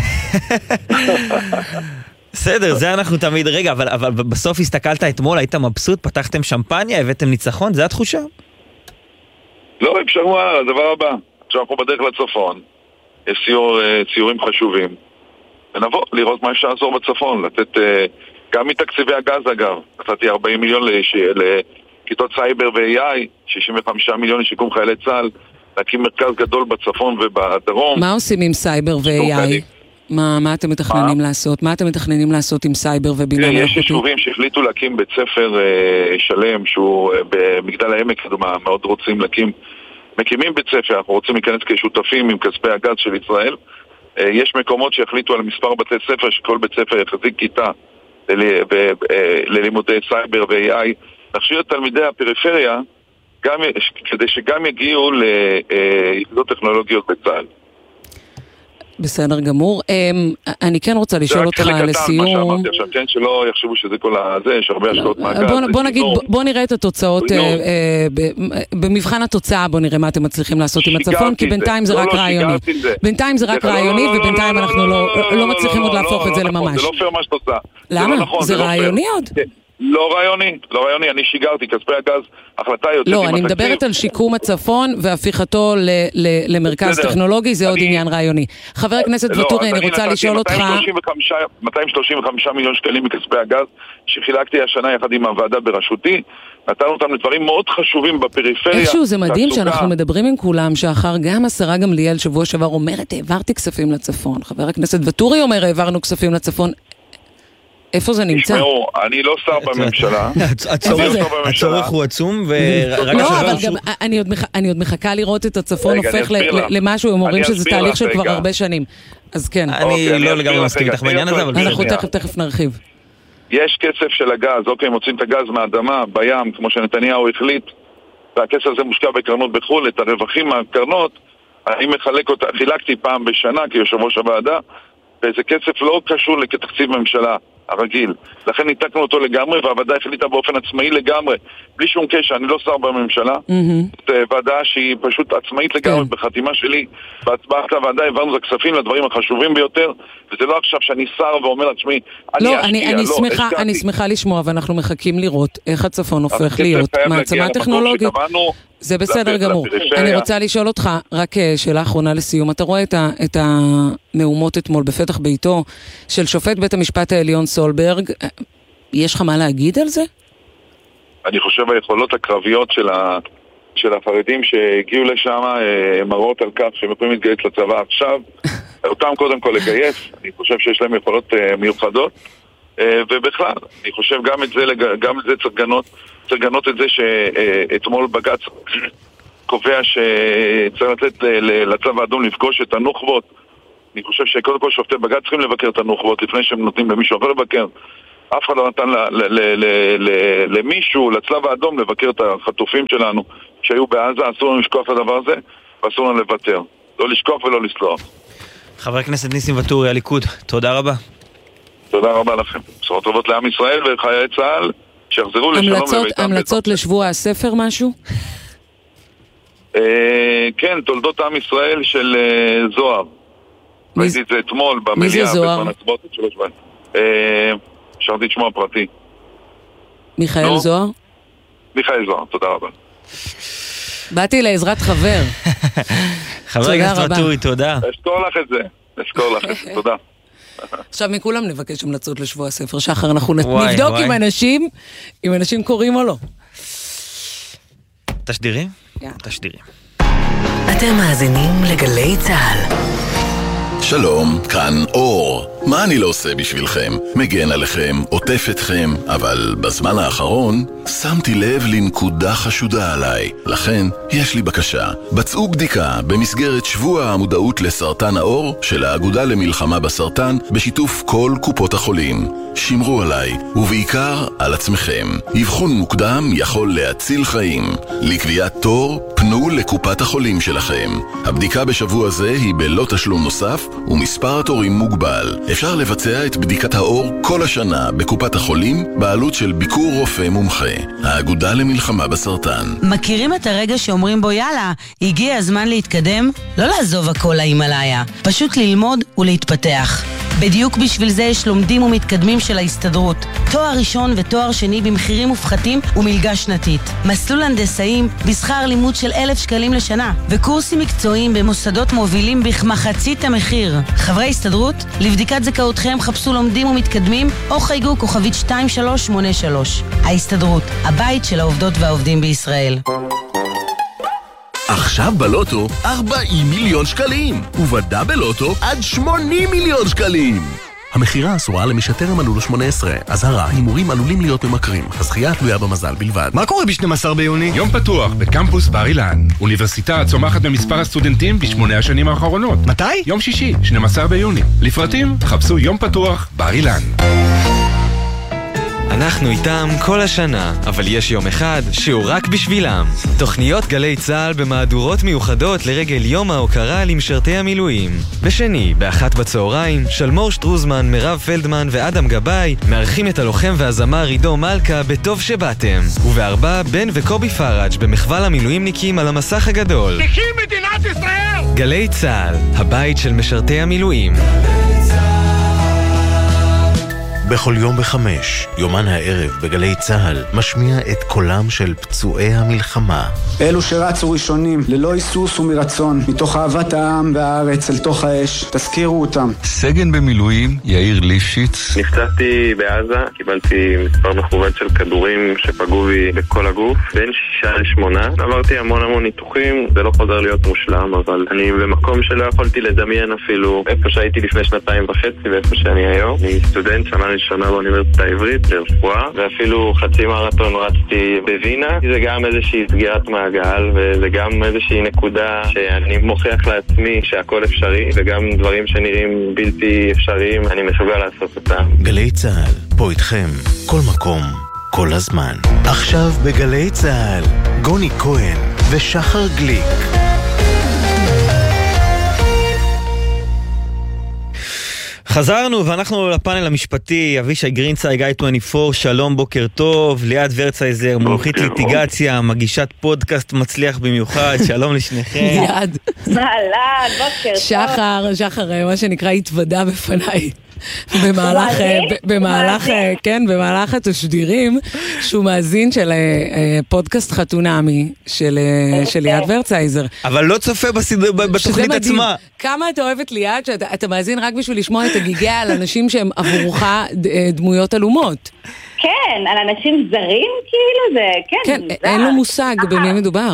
בסדר, זה אנחנו תמיד... רגע, אבל בסוף הסתכלת אתמול, היית מבסוט, פתחתם שמפניה, הבאתם ניצחון, זה התחושה? לא, אפשרו הדבר הבא. עכשיו אנחנו בדרך לצפון, יש ציורים חשובים, ונבוא לראות מה אפשר לעזור בצפון, לתת גם מתקציבי הגז אגב, נתתי 40 מיליון לכיתות סייבר ו-AI, 65 מיליון לשיקום חיילי צה"ל, להקים מרכז גדול בצפון ובדרום. מה עושים עם סייבר ו-AI? מה אתם מתכננים לעשות? מה אתם מתכננים לעשות עם סייבר ובינה מלאכותית? יש יישובים שהחליטו להקים בית ספר שלם שהוא במגדל העמק, מאוד רוצים להקים, מקימים בית ספר, אנחנו רוצים להיכנס כשותפים עם כספי הגז של ישראל. יש מקומות שהחליטו על מספר בתי ספר, שכל בית ספר יחזיק כיתה ללימודי סייבר ו-AI, להכשיר את תלמידי הפריפריה כדי שגם יגיעו ליחידות טכנולוגיות בצה"ל. בסדר גמור. אני כן רוצה לשאול אותך לסיום. זה רק חלק קטן מה שאמרתי עכשיו, כן, שלא יחשבו שזה כל הזה, יש הרבה השקעות מהגז. בוא נראה את התוצאות, במבחן התוצאה בוא נראה מה אתם מצליחים לעשות עם הצפון, כי בינתיים זה רק רעיוני. בינתיים זה רק רעיוני, ובינתיים אנחנו לא מצליחים עוד להפוך את זה לממש. זה לא פייר מה שאת עושה. למה? זה רעיוני עוד? לא רעיוני, אני שיגרתי, כספי הגז, החלטה יוצאת עם התקציב. לא, אני מדברת על שיקום הצפון והפיכתו למרכז טכנולוגי, זה עוד עניין רעיוני. חבר הכנסת וטורי, אני רוצה לשאול אותך... 235 מיליון שקלים מכספי הגז, שחילקתי השנה יחד עם הוועדה בראשותי, נתנו אותם לדברים מאוד חשובים בפריפריה. איכשהו זה מדהים שאנחנו מדברים עם כולם, שאחר גם השרה גמליאל שבוע שעבר אומרת, העברתי כספים לצפון. חבר הכנסת וטורי אומר, העברנו כספים לצפון. איפה זה נמצא? תשמעו, אני לא שר בממשלה. הצורך הוא עצום, לא, אבל גם אני עוד מחכה לראות את הצפון הופך למשהו, הם אומרים שזה תהליך של כבר הרבה שנים. אז כן. אני לא לגמרי מסכים איתך בעניין הזה, אבל אנחנו תכף נרחיב. יש כסף של הגז, אוקיי, מוצאים את הגז מהאדמה, בים, כמו שנתניהו החליט, והכסף הזה מושקע בקרנות בחו"ל, את הרווחים מהקרנות, אני מחלק אותה, חילקתי פעם בשנה כיושב ראש הוועדה, וזה כסף לא קשור לתקציב ממשלה הרגיל. לכן ניתקנו אותו לגמרי, והוועדה החליטה באופן עצמאי לגמרי, בלי שום קשר, אני לא שר בממשלה. זאת ועדה שהיא פשוט עצמאית לגמרי, בחתימה שלי, בהצבעת הוועדה העברנו את הכספים לדברים החשובים ביותר, וזה לא עכשיו שאני שר ואומר לעצמי, אני שמחה לשמוע, ואנחנו מחכים לראות איך הצפון הופך להיות מעצמה טכנולוגית. זה בסדר גמור. אני רוצה לשאול אותך, רק שאלה אחרונה לסיום. אתה רואה את המהומות אתמול בפתח ביתו של שופט בית המשפט העליון סולברג. יש לך מה להגיד על זה? אני חושב היכולות הקרביות של החרדים שהגיעו לשם מראות על כך שהם יכולים להתגייס לצבא עכשיו. אותם קודם כל לגייס. אני חושב שיש להם יכולות מיוחדות. ובכלל, אני חושב גם את זה צריך לגנות את זה שאתמול בג"ץ קובע שצריך לתת לצבא האדום לפגוש את הנוח'בות. אני חושב שקודם כל שופטי בג"ץ צריכים לבקר את הנוח'בות לפני שהם נותנים למישהו אחר לבקר. אף אחד לא נתן למישהו, לצלב האדום, לבקר את החטופים שלנו שהיו בעזה. אסור לנו לשכוח את הדבר הזה ואסור לנו לוותר. לא לשכוח ולא לסלוח. חבר הכנסת ניסים וטורי, הליכוד, תודה רבה. תודה רבה לכם. בשורות טובות לעם ישראל וחיילי צה"ל שיחזרו לשלום לביתם. המלצות לשבוע הספר משהו? כן, תולדות עם ישראל של זוהר. ראיתי את זה אתמול במליאה. מי זה זוהר? שרתי את שמו הפרטי. מיכאל זוהר? מיכאל זוהר, תודה רבה. באתי לעזרת חבר. חבר הכנסת וטורי, תודה. אשתור לך את זה. נזכור לכם, תודה. עכשיו מכולם נבקש המלצות לשבוע הספר. שחר, אנחנו נבדוק אם אנשים קוראים או לא. תשדירים? תשדירים. אתם מאזינים לגלי צהל. שלום, כאן אור. מה אני לא עושה בשבילכם? מגן עליכם, עוטף אתכם, אבל בזמן האחרון שמתי לב לנקודה חשודה עליי. לכן, יש לי בקשה. בצעו בדיקה במסגרת שבוע המודעות לסרטן העור של האגודה למלחמה בסרטן בשיתוף כל קופות החולים. שמרו עליי, ובעיקר על עצמכם. אבחון מוקדם יכול להציל חיים. לקביעת תור, פנו לקופת החולים שלכם. הבדיקה בשבוע זה היא בלא תשלום נוסף, ומספר התורים מוגבל. אפשר לבצע את בדיקת האור כל השנה בקופת החולים, בעלות של ביקור רופא מומחה. האגודה למלחמה בסרטן. מכירים את הרגע שאומרים בו יאללה, הגיע הזמן להתקדם? לא לעזוב הכל להימאליה, פשוט ללמוד ולהתפתח. בדיוק בשביל זה יש לומדים ומתקדמים של ההסתדרות. תואר ראשון ותואר שני במחירים מופחתים ומלגה שנתית. מסלול הנדסאים בשכר לימוד של 1,000 שקלים לשנה. וקורסים מקצועיים במוסדות מובילים בכמחצית המחיר. חברי הסתדרות, לבדיקת זכאותכם חפשו לומדים ומתקדמים או חייגו כוכבית 2383. ההסתדרות, הבית של העובדות והעובדים בישראל. עכשיו בלוטו 40 מיליון שקלים, ובדאבל לוטו עד 80 מיליון שקלים. המחירה אסורה למי שטרם מלאו לו 18. אזהרה, הימורים עלולים להיות ממכרים. הזכייה תלויה במזל בלבד. מה קורה ב-12 ביוני? יום פתוח בקמפוס בר אילן. אוניברסיטה צומחת במספר הסטודנטים ב8 השנים האחרונות. מתי? יום שישי, 12 ביוני. לפרטים, חפשו יום פתוח בר אילן. אנחנו איתם כל השנה, אבל יש יום אחד שהוא רק בשבילם. תוכניות גלי צהל במהדורות מיוחדות לרגל יום ההוקרה למשרתי המילואים. בשני, ב13:00, שלמור שטרוזמן, מירב פלדמן ואדם גבאי מארחים את הלוחם והזמר עידו מלכה בטוב שבאתם. וב4, בן וקובי פראג' במחווה למילואימניקים על המסך הגדול. תקים מדינת ישראל! גלי צהל, הבית של משרתי המילואים. בכל יום ב5, יומן הערב בגלי צהל משמיע את קולם של פצועי המלחמה. אלו שרצו ראשונים, ללא היסוס ומרצון, מתוך אהבת העם והארץ אל תוך האש, תזכירו אותם. סגן במילואים, יאיר ליפשיץ. נפצעתי בעזה, קיבלתי מספר מכוון של כדורים שפגעו בי בכל הגוף, בין 6-8. עברתי המון ניתוחים, זה לא חוזר להיות מושלם, אבל אני במקום שלא יכולתי לדמיין אפילו איפה שהייתי לפני 2.5 ואיפה שאני היום. אני סטודנט שנה ראשונה באוניברסיטה העברית לרפואה, ואפילו חצי מרתון רצתי בווינה. זה גם איזושהי סגירת מעגל, וזה גם איזושהי נקודה שאני מוכיח לעצמי שהכל אפשרי, וגם דברים שנראים בלתי אפשריים, אני מסוגל לעשות אותם. גלי צהל, פה איתכם, כל מקום, כל הזמן. עכשיו בגלי צהל, גוני כהן ושחר גליק. חזרנו ואנחנו לפאנל המשפטי. אבישי גרינצייג, גיא 24, שלום, בוקר טוב. ליאת ורצייזר, מומחית ליטיגציה, מגישת פודקאסט מצליח במיוחד, שלום לשניכם. ליד. מעלן, בוקר טוב. שחר, מה שנקרא, התוודה בפניי. במהלך התשדירים שהוא מאזין של פודקאסט חתונמי של ליאת ורצייזר. אבל לא צופה בתוכנית עצמה. כמה אתה אוהבת ליאת שאתה מאזין רק בשביל לשמוע את הגיגה על אנשים שהם עבורך דמויות אלומות. כן, על אנשים זרים כאילו זה, כן. אין לו מושג במי מדובר.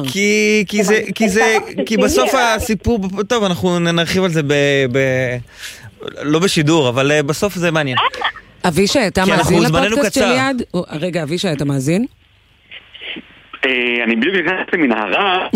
כי בסוף הסיפור, טוב, אנחנו נרחיב על זה לא בשידור, אבל בסוף זה מעניין. אבישי, אתה מאזין לפודקאסט של ליד? רגע, אבישי, אתה מאזין? אני בדיוק נכנסתי מנהרה.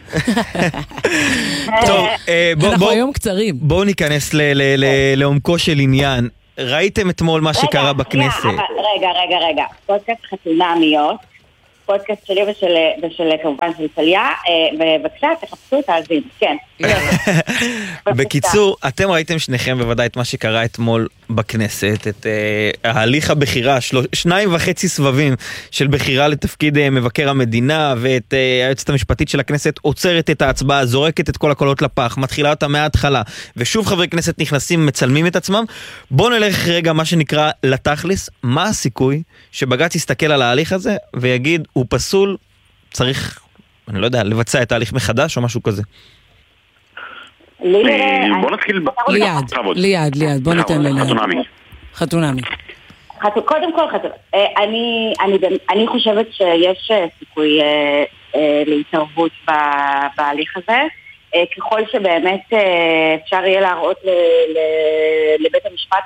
טוב, אנחנו היום קצרים. בואו ניכנס לעומקו של עניין. ראיתם אתמול מה שקרה בכנסת? רגע. פודקאסט חתונמיות. פודקאסט שלי ושל כמובן של טליה, ובבקשה, תחפשו את האזין, כן. בקיצור, אתם ראיתם שניכם בוודאי את מה שקרה אתמול בכנסת, את ההליך הבחירה, 2.5 סבבים של בחירה לתפקיד מבקר המדינה, ואת היועצת המשפטית של הכנסת עוצרת את ההצבעה, זורקת את כל הקולות לפח, מתחילה אותה מההתחלה, ושוב חברי כנסת נכנסים, מצלמים את עצמם. בואו נלך רגע מה שנקרא לתכלס, מה הסיכוי שבג"ץ יסתכל על ההליך הזה ויגיד, הוא פסול, צריך, אני לא יודע, לבצע את ההליך מחדש או משהו כזה? בוא נתחיל... ליד, בוא ניתן לליד. חתונמי. קודם כל, אני חושבת שיש סיכוי להתערבות בהליך הזה, ככל שבאמת אפשר יהיה להראות לבית המשפט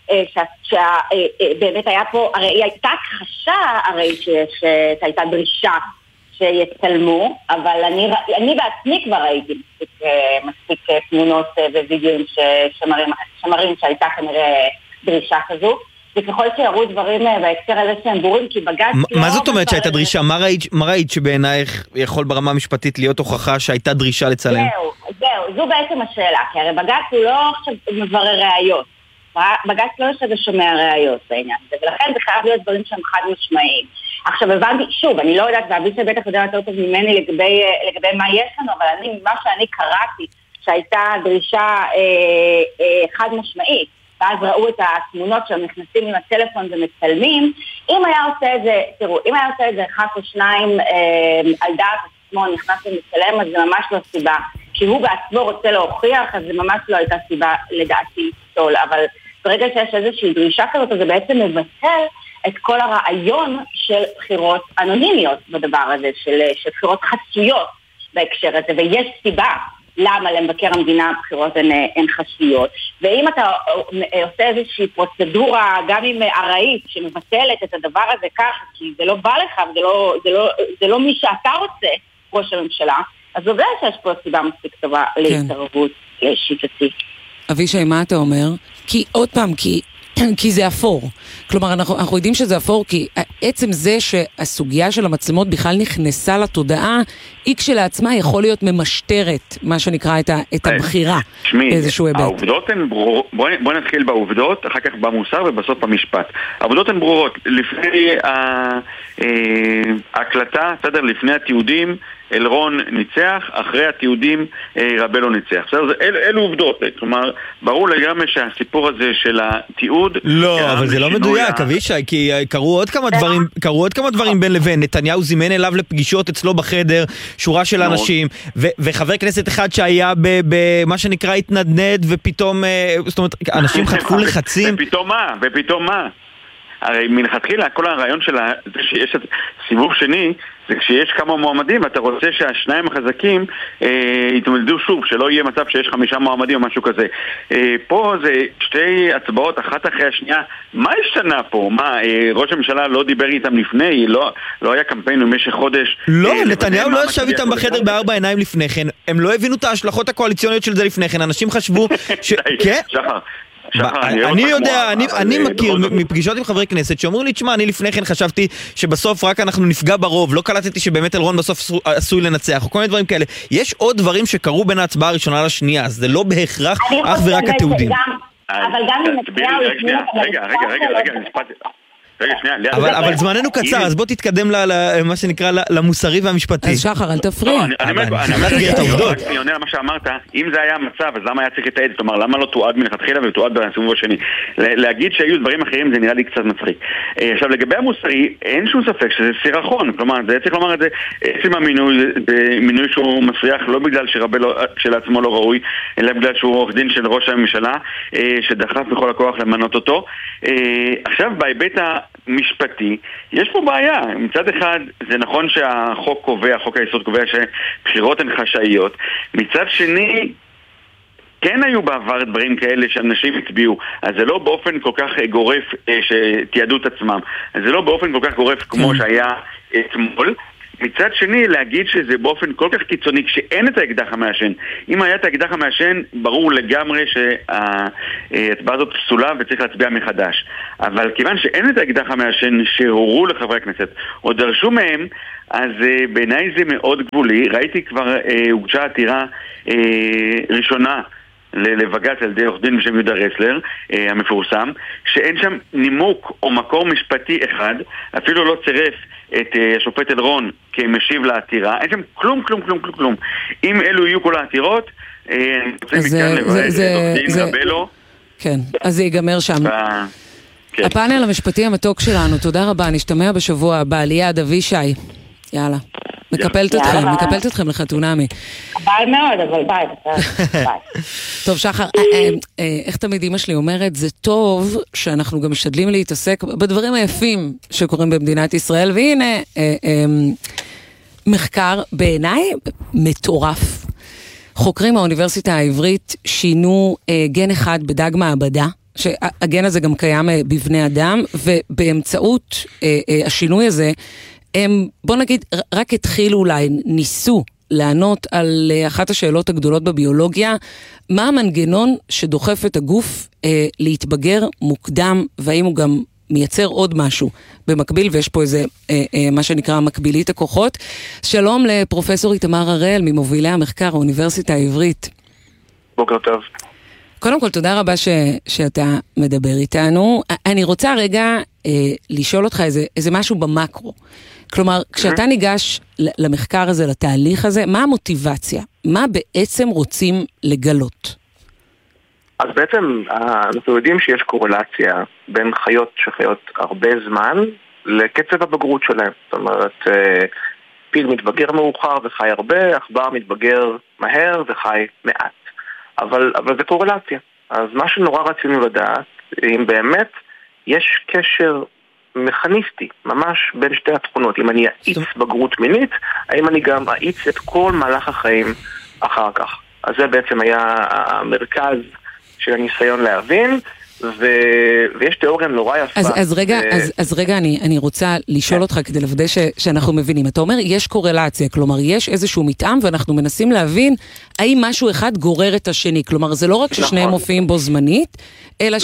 שבאמת היה פה, הרי הייתה הכחשה, הרי שהייתה דרישה שיצלמו, אבל אני בעצמי כבר ראיתי מספיק תמונות ווידאוים שמראים שהייתה כנראה דרישה כזו, וככל שיראו דברים בהקשר הזה שהם ברורים, כי בג"ץ... מה זאת אומרת שהייתה דרישה? מה ראית שבעינייך יכול ברמה המשפטית להיות הוכחה שהייתה דרישה לצלם? זו בעצם השאלה, כי הרי בג"ץ הוא לא עכשיו מברר ראיות. בג"ץ לא יושב ושומע ראיות בעניין הזה, ולכן זה חייב להיות דברים שהם חד משמעיים. עכשיו הבנתי, שוב, אני לא יודעת, והביס בטח יודע יותר טוב ממני לגבי מה יש לנו, אבל מה שאני קראתי, שהייתה דרישה חד משמעית, ואז ראו את התמונות שהם נכנסים עם הטלפון ומצלמים, אם היה עושה את זה, תראו, אם היה עושה את זה אחד או שניים על דעת עצמו נכנס ומצלם, אז זה ממש לא סיבה. כי הוא בעצמו רוצה להוכיח, אז זה ממש לא הייתה סיבה לדעתי לפסול. אבל ברגע שיש איזושהי דרישה כזאת, אז זה בעצם מבטל את כל הרעיון של בחירות אנונימיות בדבר הזה, של בחירות חסויות בהקשר הזה, ויש סיבה למה למבקר המדינה בחירות הן חסויות. ואם אתה עושה איזושהי פרוצדורה, גם עם ארעית, שמבטלת את הדבר הזה ככה, כי זה לא בא לך, זה לא מי שאתה רוצה, ראש הממשלה, אז עובדה שיש פה סיבה מספיק טובה להתערבות שיטתי. אבישי, מה אתה אומר? כי עוד פעם, כי זה אפור. כלומר, אנחנו יודעים שזה אפור, כי עצם זה שהסוגיה של המצלמות בכלל נכנסה לתודעה, היא כשלעצמה יכול להיות ממשטרת, מה שנקרא את הבחירה באיזשהו היבט. העובדות הן ברורות, בוא נתחיל בעובדות, אחר כך במוסר ובסוף במשפט. העובדות הן ברורות, לפני ההקלטה, בסדר, לפני התיעודים, אלרון ניצח, אחרי התיעודים רבלו ניצח. אלו עובדות, כלומר, ברור לגמרי שהסיפור הזה של התיעוד... לא, אבל זה לא מדויק, אבישי, כי קראו עוד כמה דברים בין לבין. נתניהו זימן אליו לפגישות אצלו בחדר, שורה של אנשים, וחבר כנסת אחד שהיה במה שנקרא התנדנד, ופתאום, זאת אומרת, אנשים חטפו לחצים. ופתאום מה? הרי מלכתחילה כל הרעיון שלה זה שיש סיבוב שני, זה כשיש כמה מועמדים ואתה רוצה שהשניים החזקים יתמודדו שוב, שלא יהיה מצב שיש 5 מועמדים או משהו כזה. פה זה שתי הצבעות אחת אחרי השנייה. מה השתנה פה? מה, ראש הממשלה לא דיבר איתם לפני? לא היה קמפיין במשך חודש? לא, נתניהו לא ישב איתם בחדר בארבע עיניים לפני כן. הם לא הבינו את ההשלכות הקואליציוניות של זה לפני כן. אנשים חשבו שחר, אני יודע, אני מכיר מפגישות עם חברי כנסת שאומרים לי, תשמע, אני לפני כן חשבתי שבסוף רק אנחנו נפגע ברוב, לא קלטתי שבאמת אלרון בסוף עשוי לנצח, או כל מיני דברים כאלה. יש עוד דברים שקרו בין ההצבעה הראשונה לשנייה, אז זה לא בהכרח אך ורק התיעודים. אבל גם אם נתניהו... רגע, אבל זמננו קצר, אז בוא תתקדם למה שנקרא למוסרי והמשפטי. אז שחר, אל תפריע. אני עונה למה שאמרת, אם זה היה המצב, אז למה היה צריך לתעד? כלומר, למה לא תועד מלכתחילה ותועד בסיבוב השני? להגיד שהיו דברים אחרים זה נראה לי קצת מצחיק. עכשיו, לגבי המוסרי, אין שום ספק שזה סירחון. כלומר, זה צריך לומר את זה, עצם המינוי, זה מינוי שהוא מסריח לא בגלל שרבלו כשלעצמו לא ראוי, אלא בגלל שהוא עורך דין של ראש הממשלה, שדחף בכל הכוח למנות אותו. עכשיו, בהיבט משפטי, יש פה בעיה. מצד אחד, זה נכון שהחוק קובע, חוק היסוד קובע שבחירות הן חשאיות. מצד שני, כן היו בעבר דברים כאלה שאנשים הצביעו. אז זה לא באופן כל כך גורף שתיעדו את עצמם. אז זה לא באופן כל כך גורף כמו שהיה אתמול. מצד שני, להגיד שזה באופן כל כך קיצוני כשאין את האקדח המעשן. אם היה את האקדח המעשן, ברור לגמרי שההצבעה הזאת פסולה וצריך להצביע מחדש. אבל כיוון שאין את האקדח המעשן שהורו לחברי הכנסת או דרשו מהם, אז בעיניי זה מאוד גבולי. ראיתי כבר הוגשה עתירה ראשונה לבג"ץ על ידי עורך דין בשם יהודה רסלר המפורסם, שאין שם נימוק או מקור משפטי אחד, אפילו לא צירף את השופט אלרון כמשיב לעתירה. אין שם כלום. אם אלו יהיו כל העתירות, אני רוצה מכאן לבעד את עורך דין רבלו. כן, אז זה ייגמר שם. הפאנל המשפטי המתוק שלנו, תודה רבה, נשתמע בשבוע הבא. ליעד, אבישי, יאללה. מקפלת אתכם לחתונמי. ביי מאוד, אבל ביי. טוב, שחר, איך תמיד אמא שלי אומרת, זה טוב שאנחנו גם משתדלים להתעסק בדברים היפים שקורים במדינת ישראל, והנה, מחקר בעיניי מטורף. חוקרים מהאוניברסיטה העברית שינו גן אחד בדג מעבדה, שהגן הזה גם קיים בבני אדם, ובאמצעות השינוי הזה, הם, בוא נגיד, רק התחילו אולי, ניסו לענות על אחת השאלות הגדולות בביולוגיה, מה המנגנון שדוחף את הגוף להתבגר מוקדם, והאם הוא גם מייצר עוד משהו במקביל, ויש פה איזה, מה שנקרא מקבילית הכוחות. שלום לפרופסור איתמר הראל, ממובילי המחקר, האוניברסיטה העברית. בוקר טוב. קודם כל, תודה רבה שאתה מדבר איתנו. אני רוצה רגע לשאול אותך איזה משהו במקרו. כלומר, כשאתה ניגש למחקר הזה, לתהליך הזה, מה המוטיבציה? מה בעצם רוצים לגלות? אז בעצם אנחנו יודעים שיש קורלציה בין חיות שחיות הרבה זמן לקצב הבגרות שלהם. זאת אומרת, פיל מתבגר מאוחר וחי הרבה, עכבר מתבגר מהר וחי מעט. אבל זה קורלציה. אז מה שנורא רצינו לדעת, אם באמת יש קשר מכניסטי, ממש בין שתי התכונות. אם אני אעיץ בגרות מינית, האם אני גם אעיץ את כל מהלך החיים אחר כך. אז זה בעצם היה המרכז של הניסיון להבין, ויש תיאוריה נורא יפה. אז רגע אני רוצה לשאול אותך כדי לוודא שאנחנו מבינים. אתה אומר, יש קורלציה, כלומר, יש איזשהו מתאם, ואנחנו מנסים להבין האם משהו אחד גורר את השני. כלומר, זה לא רק ששניהם מופיעים בו זמנית, אלא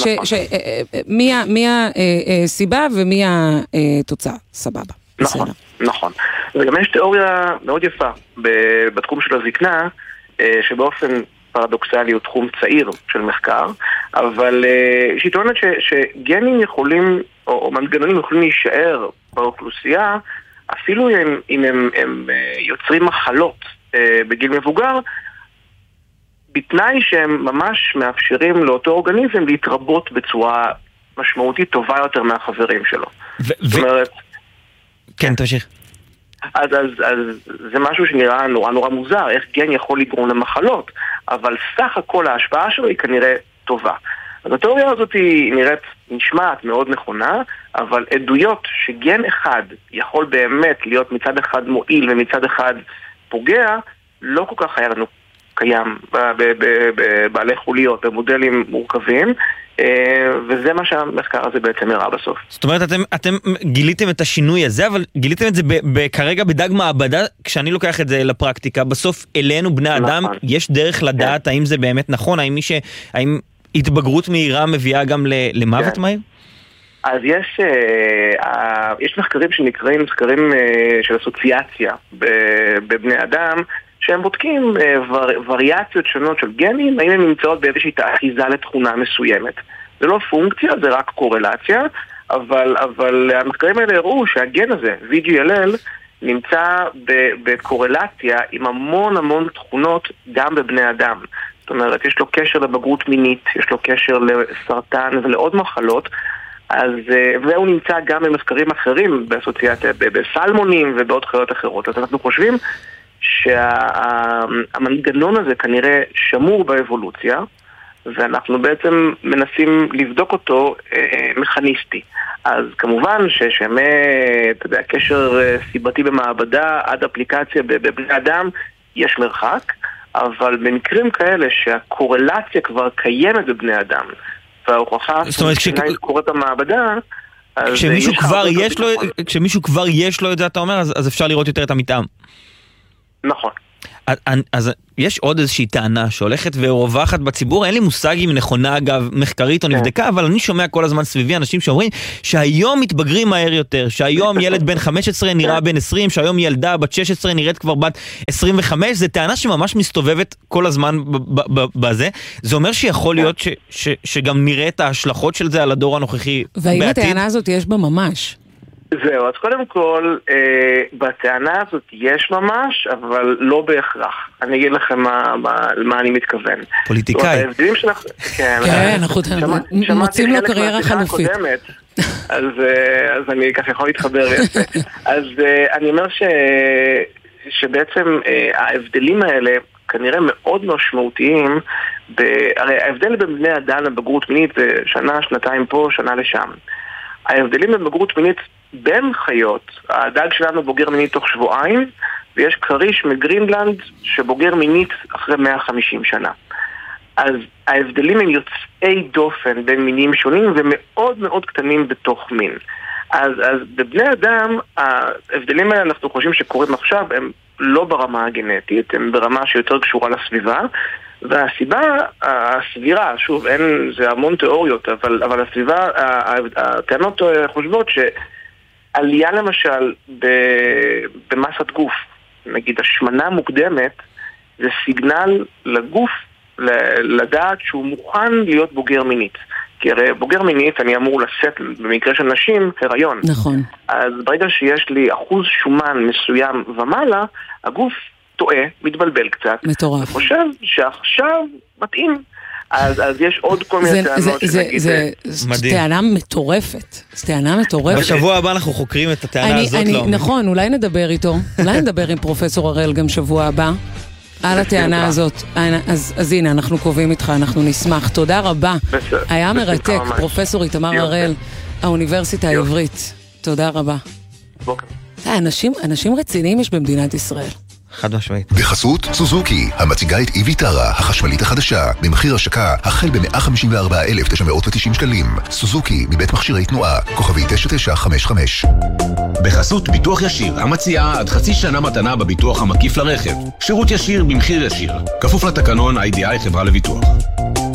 מי הסיבה ומי התוצאה. סבבה. נכון. וגם יש תיאוריה מאוד יפה בתחום של הזקנה, שבאופן פרדוקסלי הוא תחום צעיר של מחקר, אבל שהיא טוענת שגנים יכולים, או מנגנונים יכולים להישאר באוכלוסייה, אפילו אם הם יוצרים מחלות בגיל מבוגר, בתנאי שהם ממש מאפשרים לאותו אורגניזם להתרבות בצורה משמעותית טובה יותר מהחברים שלו. זאת אומרת... כן, תמשיך. אז זה משהו שנראה נורא מוזר, איך גן יכול לגרום למחלות, אבל סך הכל ההשפעה שלו היא כנראה טובה. אז התיאוריה הזאת היא נשמעת מאוד נכונה, אבל עדויות שגן אחד יכול באמת להיות מצד אחד מועיל ומצד אחד פוגע, לא כל כך היה לנו קיים בבעלי חוליות, במודלים מורכבים, וזה מה שהמחקר הזה בעצם הראה בסוף. זאת אומרת, אתם גיליתם את השינוי הזה, אבל גיליתם את זה כרגע בדג מעבדה, כשאני לוקח את זה לפרקטיקה, בסוף אלינו בני אדם, יש דרך לדעת האם זה באמת נכון, האם התבגרות מהירה מביאה גם למוות מהיר? אז יש מחקרים שנקראים מחקרים של אסוציאציה בבני אדם, שהם בודקים וריאציות שונות של גנים, האם הן נמצאות באיזושהי אחיזה לתכונה מסוימת. זה לא פונקציה, זה רק קורלציה, אבל המחקרים האלה הראו שהגן הזה, VGLL, נמצא בקורלציה עם המון תכונות גם בבני אדם. זאת אומרת, יש לו קשר לבגרות מינית, יש לו קשר לסרטן ולעוד מחלות, והוא נמצא גם במחקרים אחרים באסוציאציה, בסלמונים ובעוד חיות אחרות. אז אנחנו חושבים שהמנגנון הזה כנראה שמור באבולוציה, ואנחנו בעצם מנסים לבדוק אותו מכניסטי. אז כמובן קשר סיבתי במעבדה עד אפליקציה בבני אדם יש מרחק, אבל במקרים כאלה שהקורלציה כבר קיימת בבני אדם, וההוכחה שקורית במעבדה, כשמישהו כבר יש לו את זה, אתה אומר, אז אפשר לראות יותר את המתאם. נכון. אז יש עוד איזושהי טענה שהולכת ורווחת בציבור, אין לי מושג אם נכונה אגב מחקרית או נבדקה, אבל אני שומע כל הזמן סביבי אנשים שאומרים שהיום מתבגרים מהר יותר, שהיום ילד בן 15 נראה בן 20, שהיום ילדה בת 16 נראית כבר בת 25, זה טענה שממש מסתובבת כל הזמן בזה. זה אומר שיכול להיות שגם נראה את ההשלכות של זה על הדור הנוכחי בעתיד. והאם הטענה הזאת יש בה ממש? זהו, אז קודם כל, בטענה הזאת יש ממש, אבל לא בהכרח. אני אגיד לכם מה אני מתכוון. פוליטיקאי. כן, אנחנו מוצאים לו קריירה חלופית. אז אני ככה יכול להתחבר יפה. אז אני אומר שבעצם ההבדלים האלה כנראה מאוד משמעותיים, הרי ההבדל בין בני אדם לבגרות מינית זה שנה, שנתיים פה, שנה לשם. ההבדלים בין בגרות מינית בין חיות, הדג שלנו בוגר מינית תוך שבועיים, ויש קריש מגרינלנד שבוגר מינית אחרי 150 שנה. אז ההבדלים הם יוצאי דופן בין מינים שונים ומאוד מאוד קטנים בתוך מין. אז בבני אדם, ההבדלים האלה אנחנו חושבים שקורים עכשיו, הם לא ברמה הגנטית, הם ברמה שיותר קשורה לסביבה, והסיבה הסבירה, שוב, אין, זה המון תיאוריות, אבל הסביבה, הטענות חושבות שעלייה למשל במסת גוף, נגיד השמנה מוקדמת, זה סיגנל לגוף לדעת שהוא מוכן להיות בוגר מינית. כי הרי בוגר מינית אני אמור לשאת במקרה של נשים הריון. נכון. אז ברגע שיש לי אחוז שומן מסוים ומעלה, הגוף טועה, מתבלבל קצת. מטורף. וחושב שעכשיו מתאים. אז יש עוד כל מיני טענות שנגיד... זה טענה מטורפת. זה טענה מטורפת. בשבוע הבא אנחנו חוקרים את הטענה הזאת. נכון, אולי נדבר איתו. אולי נדבר עם פרופסור הראל גם שבוע הבא. על הטענה הזאת. אז הנה, אנחנו קובעים איתך, אנחנו נשמח. תודה רבה. היה מרתק, פרופסור איתמר הראל, האוניברסיטה העברית. תודה רבה. בוקר. אנשים רציניים יש במדינת ישראל. חד משמעית. בחסות סוזוקי, המציגה את איביטרה, החשמלית החדשה, במחיר השקה החל ב-154,990 שקלים. סוזוקי, מבית מכשירי תנועה, כוכבי 9955. בחסות ביטוח ישיר, המציעה עד חצי שנה מתנה בביטוח המקיף לרכב. שירות ישיר במחיר ישיר. כפוף לתקנון IDI חברה לביטוח.